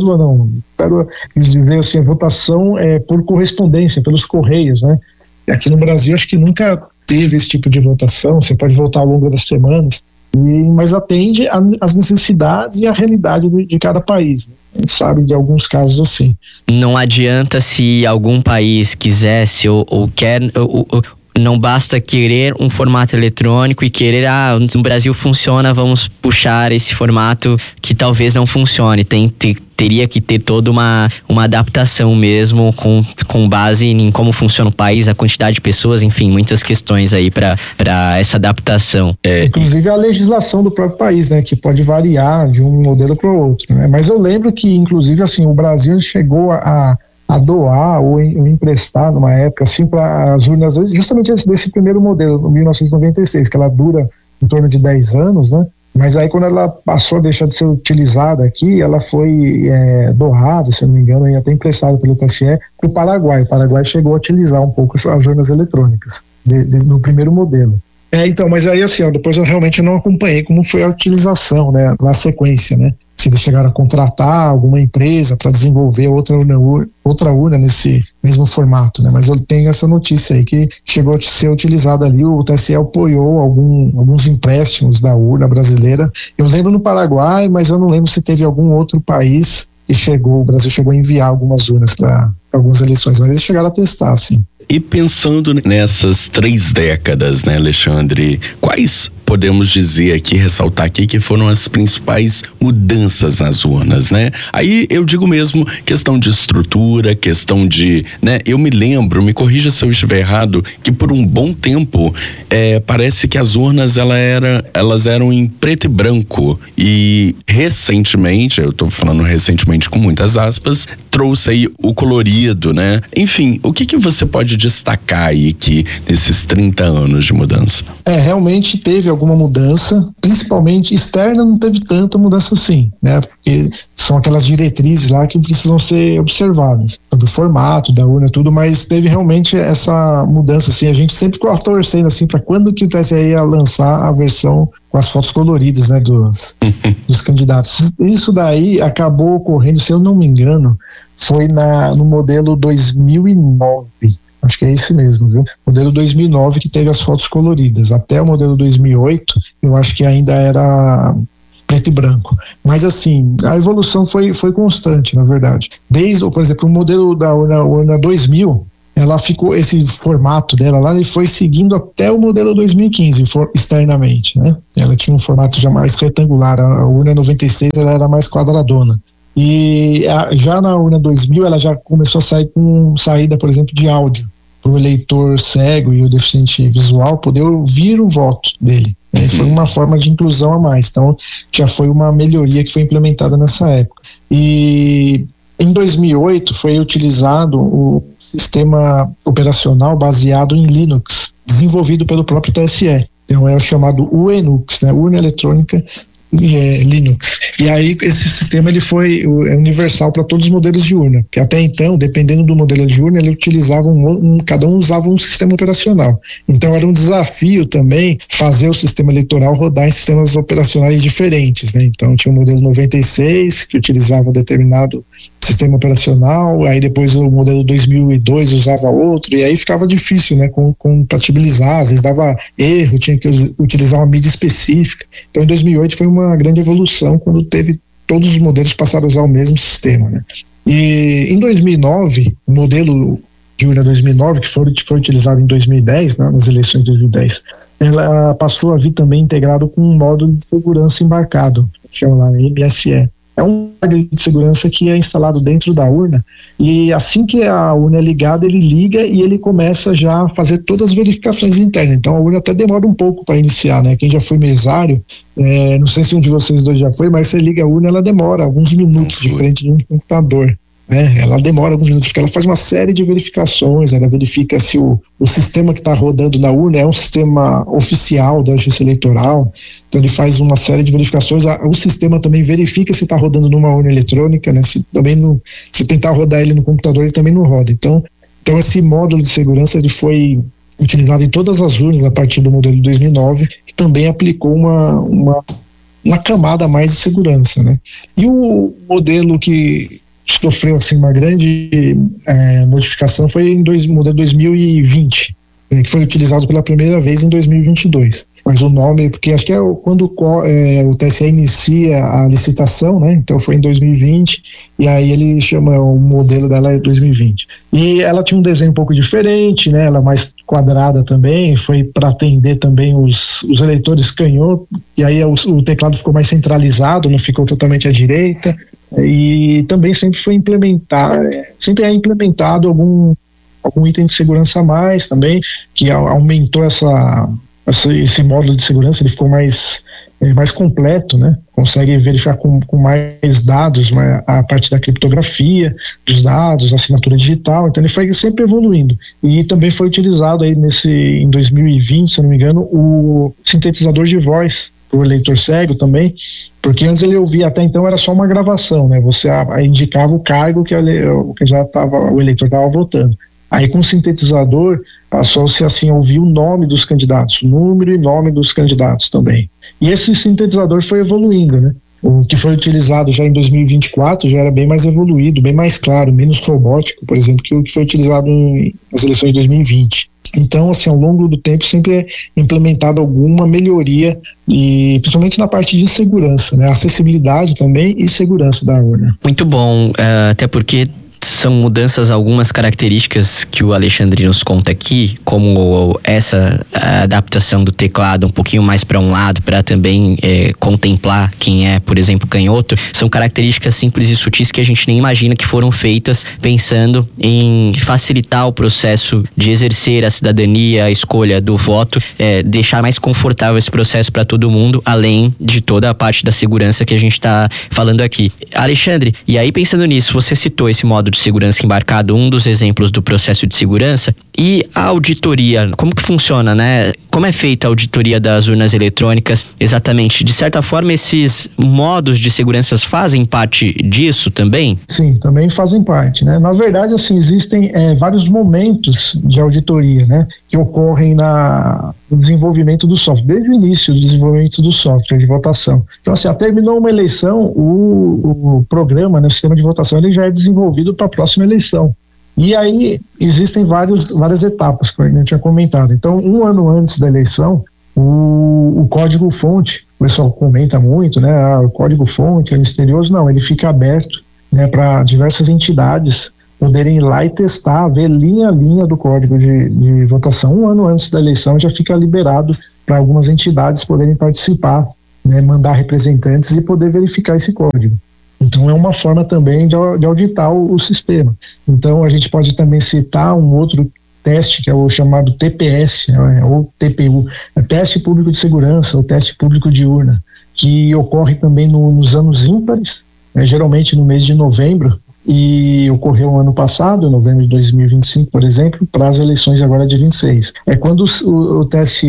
quer dizer assim, a votação por correspondência, pelos correios, né? Aqui no Brasil acho que nunca teve esse tipo de votação, você pode votar ao longo das semanas, mas atende às necessidades e à realidade de cada país, né? A gente sabe de alguns casos assim. Não adianta se algum país quisesse ou quer... Não basta querer um formato eletrônico e querer, no Brasil funciona, vamos puxar esse formato que talvez não funcione. Teria que ter toda uma adaptação mesmo com base em como funciona o país, a quantidade de pessoas, enfim, muitas questões aí para essa adaptação. Inclusive a legislação do próprio país, né, que pode variar de um modelo para o outro, né? Mas eu lembro que, inclusive, assim, o Brasil chegou a doar ou emprestar numa época assim para as urnas, justamente desse primeiro modelo, 1996, que ela dura em torno de 10 anos, né? Mas aí quando ela passou a deixar de ser utilizada aqui, ela foi doada, se eu não me engano, e até emprestada pelo TSE para o Paraguai. O Paraguai chegou a utilizar um pouco as urnas eletrônicas no primeiro modelo. Então, mas aí assim, depois eu realmente não acompanhei como foi a utilização, né, na sequência, né? Se eles chegaram a contratar alguma empresa para desenvolver outra urna nesse mesmo formato, né? Mas eu tenho essa notícia aí que chegou a ser utilizada ali, o TSE apoiou alguns empréstimos da urna brasileira. Eu lembro no Paraguai, mas eu não lembro se teve algum outro país que o Brasil chegou a enviar algumas urnas para algumas eleições, mas eles chegaram a testar, sim. E pensando nessas 3 décadas, né, Alexandre, quais podemos dizer aqui, ressaltar aqui, que foram as principais mudanças nas urnas, né? Aí eu digo mesmo questão de estrutura, questão de, né? Eu me lembro, me corrija se eu estiver errado, que por um bom tempo parece que as urnas elas eram em preto e branco, e recentemente, eu tô falando recentemente com muitas aspas, trouxe aí o colorido, né? Enfim, o que você pode destacar aí que nesses 30 anos de mudança? Realmente teve alguma mudança, principalmente externa não teve tanta mudança assim, né? Porque são aquelas diretrizes lá que precisam ser observadas, sobre o formato da urna, tudo, mas teve realmente essa mudança, assim, a gente sempre ficou torcendo, assim, para quando que o TSE ia lançar a versão com as fotos coloridas, né, dos candidatos. Isso daí acabou ocorrendo, se eu não me engano, foi no modelo 2009. Acho que é esse mesmo, viu? Modelo 2009 que teve as fotos coloridas. Até o modelo 2008, eu acho que ainda era preto e branco. Mas assim, a evolução foi constante, na verdade. Desde, por exemplo, o modelo da urna 2000, ela ficou, esse formato dela lá, ele foi seguindo até o modelo 2015, externamente, né? Ela tinha um formato já mais retangular. A urna 96, ela era mais quadradona. E já na urna 2000 ela já começou a sair com saída, por exemplo, de áudio, para o eleitor cego e o deficiente visual poder ouvir o voto dele. Foi uma forma de inclusão a mais, então já foi uma melhoria que foi implementada nessa época. E em 2008 foi utilizado o sistema operacional baseado em Linux, desenvolvido pelo próprio TSE. Então é o chamado UENUX, né? Urna Eletrônica Linux. E aí esse sistema ele foi universal para todos os modelos de urna, porque até então, dependendo do modelo de urna, ele utilizava cada um usava um sistema operacional. Então era um desafio também fazer o sistema eleitoral rodar em sistemas operacionais diferentes, né? Então tinha o modelo 96 que utilizava determinado sistema operacional, aí depois o modelo 2002 usava outro, e aí ficava difícil, né, compatibilizar, às vezes dava erro, tinha que utilizar uma mídia específica. Então em 2008 foi uma grande evolução quando teve todos os modelos passaram a usar o mesmo sistema, né? E em 2009, o modelo de urna 2009, que foi utilizado em 2010, né, nas eleições de 2010, ela passou a vir também integrado com um módulo de segurança embarcado, chama lá MSE. É um módulo de segurança que é instalado dentro da urna, e assim que a urna é ligada, ele liga e ele começa já a fazer todas as verificações internas. Então a urna até demora um pouco para iniciar, né? Quem já foi mesário, não sei se um de vocês dois já foi, mas você liga a urna, ela demora alguns minutos de frente de um computador. Ela demora alguns minutos, porque ela faz uma série de verificações, ela verifica se o sistema que está rodando na urna é um sistema oficial da Justiça Eleitoral, então ele faz uma série de verificações, o sistema também verifica se está rodando numa urna eletrônica, né? Se tentar rodar ele no computador, ele também não roda. Então esse módulo de segurança ele foi utilizado em todas as urnas a partir do modelo 2009, que também aplicou uma camada a mais de segurança, né? E o modelo que sofreu assim uma grande modificação foi em modelo 2020, que foi utilizado pela primeira vez em 2022. Mas o nome, porque acho que é quando o TSE inicia a licitação, né? Então foi em 2020, e aí ele chama, o modelo dela é 2020. E ela tinha um desenho um pouco diferente, né? Ela é mais quadrada também, foi para atender também os eleitores canhotos, e aí o teclado ficou mais centralizado, não ficou totalmente à direita. E também sempre é implementado algum item de segurança a mais também, que aumentou esse módulo de segurança, ele ficou mais completo, né? Consegue verificar com mais dados, a parte da criptografia dos dados, assinatura digital, então ele foi sempre evoluindo. E também foi utilizado aí em 2020, se eu não me engano, o sintetizador de voz o eleitor cego também, porque antes ele ouvia, até então era só uma gravação, né? Você indicava o cargo que o eleitor estava votando. Aí com o sintetizador passou-se assim a ouvir o nome dos candidatos, número e nome dos candidatos também. E esse sintetizador foi evoluindo, né? O que foi utilizado já em 2024 já era bem mais evoluído, bem mais claro, menos robótico, por exemplo, que o que foi utilizado nas eleições de 2020. Então, assim, ao longo do tempo sempre é implementada alguma melhoria, e principalmente na parte de segurança, né? Acessibilidade também e segurança da urna. Muito bom, até porque São mudanças, algumas características que o Alexandre nos conta aqui, como essa adaptação do teclado um pouquinho mais para um lado, para também contemplar quem é, por exemplo, canhoto. São características simples e sutis que a gente nem imagina que foram feitas pensando em facilitar o processo de exercer a cidadania, a escolha do voto, deixar mais confortável esse processo para todo mundo, além de toda a parte da segurança que a gente está falando aqui. Alexandre, e aí pensando nisso, você citou esse modo de segurança embarcado, um dos exemplos do processo de segurança, e a auditoria, como que funciona, né? Como é feita a auditoria das urnas eletrônicas exatamente? De certa forma, esses modos de segurança fazem parte disso também? Sim, também fazem parte, né? Na verdade, assim, existem vários momentos de auditoria, né? Que ocorrem no desenvolvimento do software, desde o início do desenvolvimento do software de votação. Então, assim, terminou uma eleição, o programa, né, o sistema de votação, ele já é desenvolvido para a próxima eleição. E aí existem várias etapas, que a gente tinha comentado. Então, um ano antes da eleição, o código-fonte, o pessoal comenta muito, né? O código-fonte é misterioso. Não, ele fica aberto, né, para diversas entidades poderem ir lá e testar, ver linha a linha do código de votação. Um ano antes da eleição já fica liberado para algumas entidades poderem participar, né, mandar representantes e poder verificar esse código. Então é uma forma também de auditar o sistema. Então a gente pode também citar um outro teste que é o chamado TPS, ou TPU, Teste Público de Segurança, ou Teste Público de Urna, que ocorre também nos anos ímpares, né, geralmente no mês de novembro, e ocorreu ano passado, novembro de 2025, por exemplo, para as eleições agora de 26. É quando o TSE,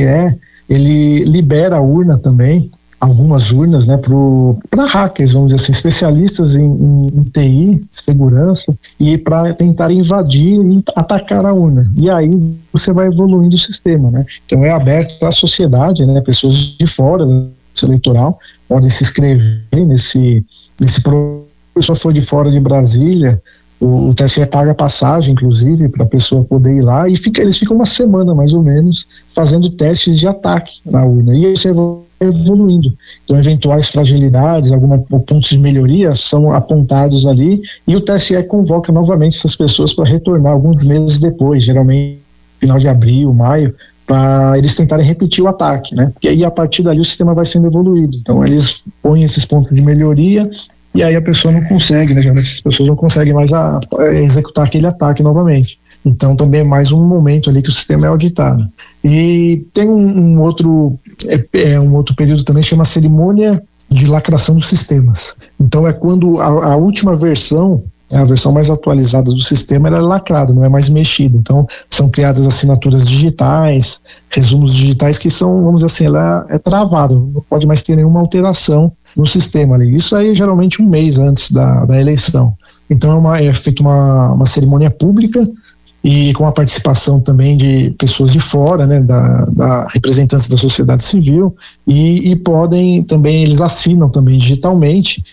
ele libera a urna também, algumas urnas, né, para hackers, vamos dizer assim, especialistas em TI, segurança, e para tentar invadir e atacar a urna. E aí você vai evoluindo o sistema, né? Então é aberto à sociedade, né? Pessoas de fora do eleitoral podem se inscrever nesse programa. Se a pessoa for de fora de Brasília, o TSE paga passagem, inclusive, para a pessoa poder ir lá, e eles ficam uma semana, mais ou menos, fazendo testes de ataque na urna. E aí você vai evoluindo. Então, eventuais fragilidades, alguns pontos de melhoria são apontados ali, e o TSE convoca novamente essas pessoas para retornar alguns meses depois, geralmente final de abril, maio, para eles tentarem repetir o ataque, né? Porque aí, a partir dali, o sistema vai sendo evoluído. Então, eles põem esses pontos de melhoria, e aí a pessoa não consegue, né? Geralmente as pessoas não conseguem mais executar aquele ataque novamente. Então também é mais um momento ali que o sistema é auditado. E tem um outro período também, chama cerimônia de lacração dos sistemas. Então é quando a última versão, a versão mais atualizada do sistema, ela é lacrada, não é mais mexida. Então são criadas assinaturas digitais, resumos digitais que são, vamos dizer assim, ela é travada, não pode mais ter nenhuma alteração no sistema ali. Isso aí geralmente um mês antes da eleição. Então é feita uma cerimônia pública e com a participação também de pessoas de fora, né, da representantes da sociedade civil, e podem também, eles assinam também digitalmente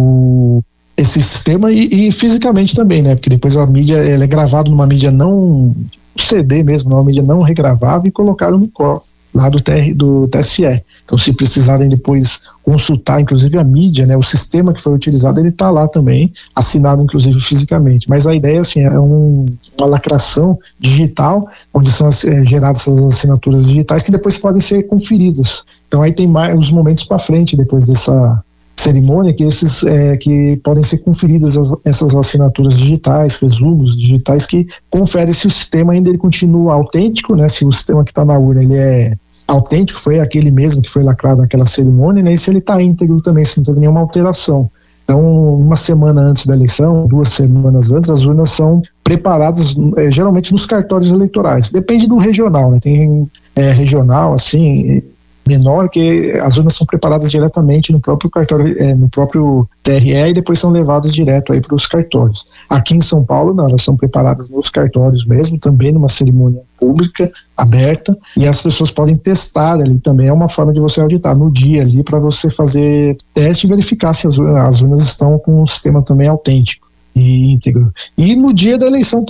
esse sistema e fisicamente também, né, porque depois a mídia, ela é gravada numa mídia não CD mesmo, numa mídia não regravável, e colocada no cofre lá do TSE. Então, se precisarem depois consultar, inclusive a mídia, né, o sistema que foi utilizado, ele está lá também, assinado inclusive fisicamente. Mas a ideia, assim, é uma lacração digital, onde são geradas essas assinaturas digitais que depois podem ser conferidas. Então, aí tem mais os momentos para frente, depois dessa cerimônia, que podem ser conferidas essas assinaturas digitais, resumos digitais, que conferem se o sistema ainda ele continua autêntico, né? Se o sistema que está na urna ele é autêntico, foi aquele mesmo que foi lacrado naquela cerimônia, né? E se ele está íntegro também, se não teve nenhuma alteração. Então, uma semana antes da eleição, 2 semanas antes, as urnas são preparadas geralmente nos cartórios eleitorais. Depende do regional, né? Tem regional, assim, menor, que as urnas são preparadas diretamente no próprio cartório, no próprio TRE, e depois são levadas direto aí para os cartórios. Aqui em São Paulo, não, elas são preparadas nos cartórios mesmo, também numa cerimônia pública, aberta, e as pessoas podem testar ali também, é uma forma de você auditar no dia ali, para você fazer teste e verificar se as urnas estão com um sistema também autêntico e íntegro. E no dia da eleição também.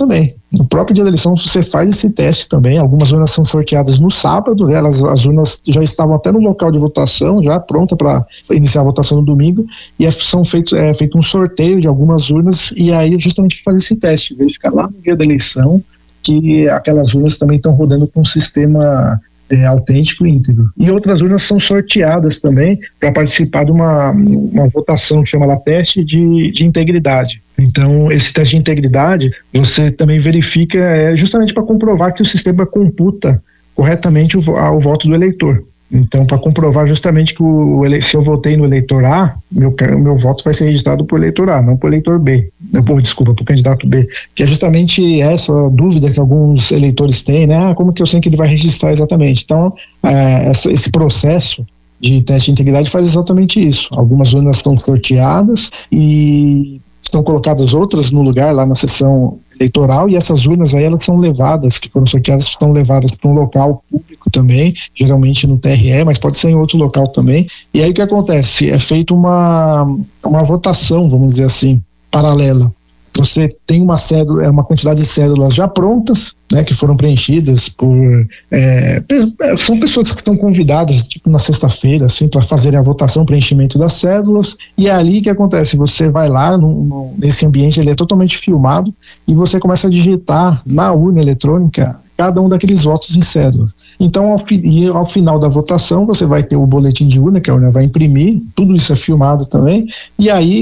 No próprio dia da eleição você faz esse teste também. Algumas urnas são sorteadas no sábado, as urnas já estavam até no local de votação, já pronta para iniciar a votação no domingo, e é feito um sorteio de algumas urnas, e aí justamente fazer esse teste, verificar lá no dia da eleição que aquelas urnas também estão rodando com um sistema autêntico e íntegro. E outras urnas são sorteadas também para participar de uma votação que chama lá teste de integridade. Então, esse teste de integridade, você também verifica justamente para comprovar que o sistema computa corretamente o voto do eleitor. Então, para comprovar justamente que se eu votei no eleitor A, meu voto vai ser registrado por eleitor A, não por eleitor B. Desculpa, por candidato B. Que é justamente essa dúvida que alguns eleitores têm, né? Como que eu sei que ele vai registrar exatamente? Então, esse processo de teste de integridade faz exatamente isso. Algumas urnas estão sorteadas e estão colocadas outras no lugar lá na sessão eleitoral, e essas urnas aí elas são levadas, que foram sorteadas, estão levadas para um local público também, geralmente no TRE, mas pode ser em outro local também. E aí o que acontece? É feita uma votação, vamos dizer assim, paralela. Você tem uma quantidade de cédulas já prontas, né, que foram preenchidas por são pessoas que estão convidadas, tipo na sexta-feira, assim, para fazerem a votação, preenchimento das cédulas. E é ali que acontece, você vai lá nesse ambiente, ele é totalmente filmado, e você começa a digitar na urna eletrônica cada um daqueles votos em cédulas. Então, ao final da votação, você vai ter o boletim de urna, que a urna vai imprimir, tudo isso é filmado também, e aí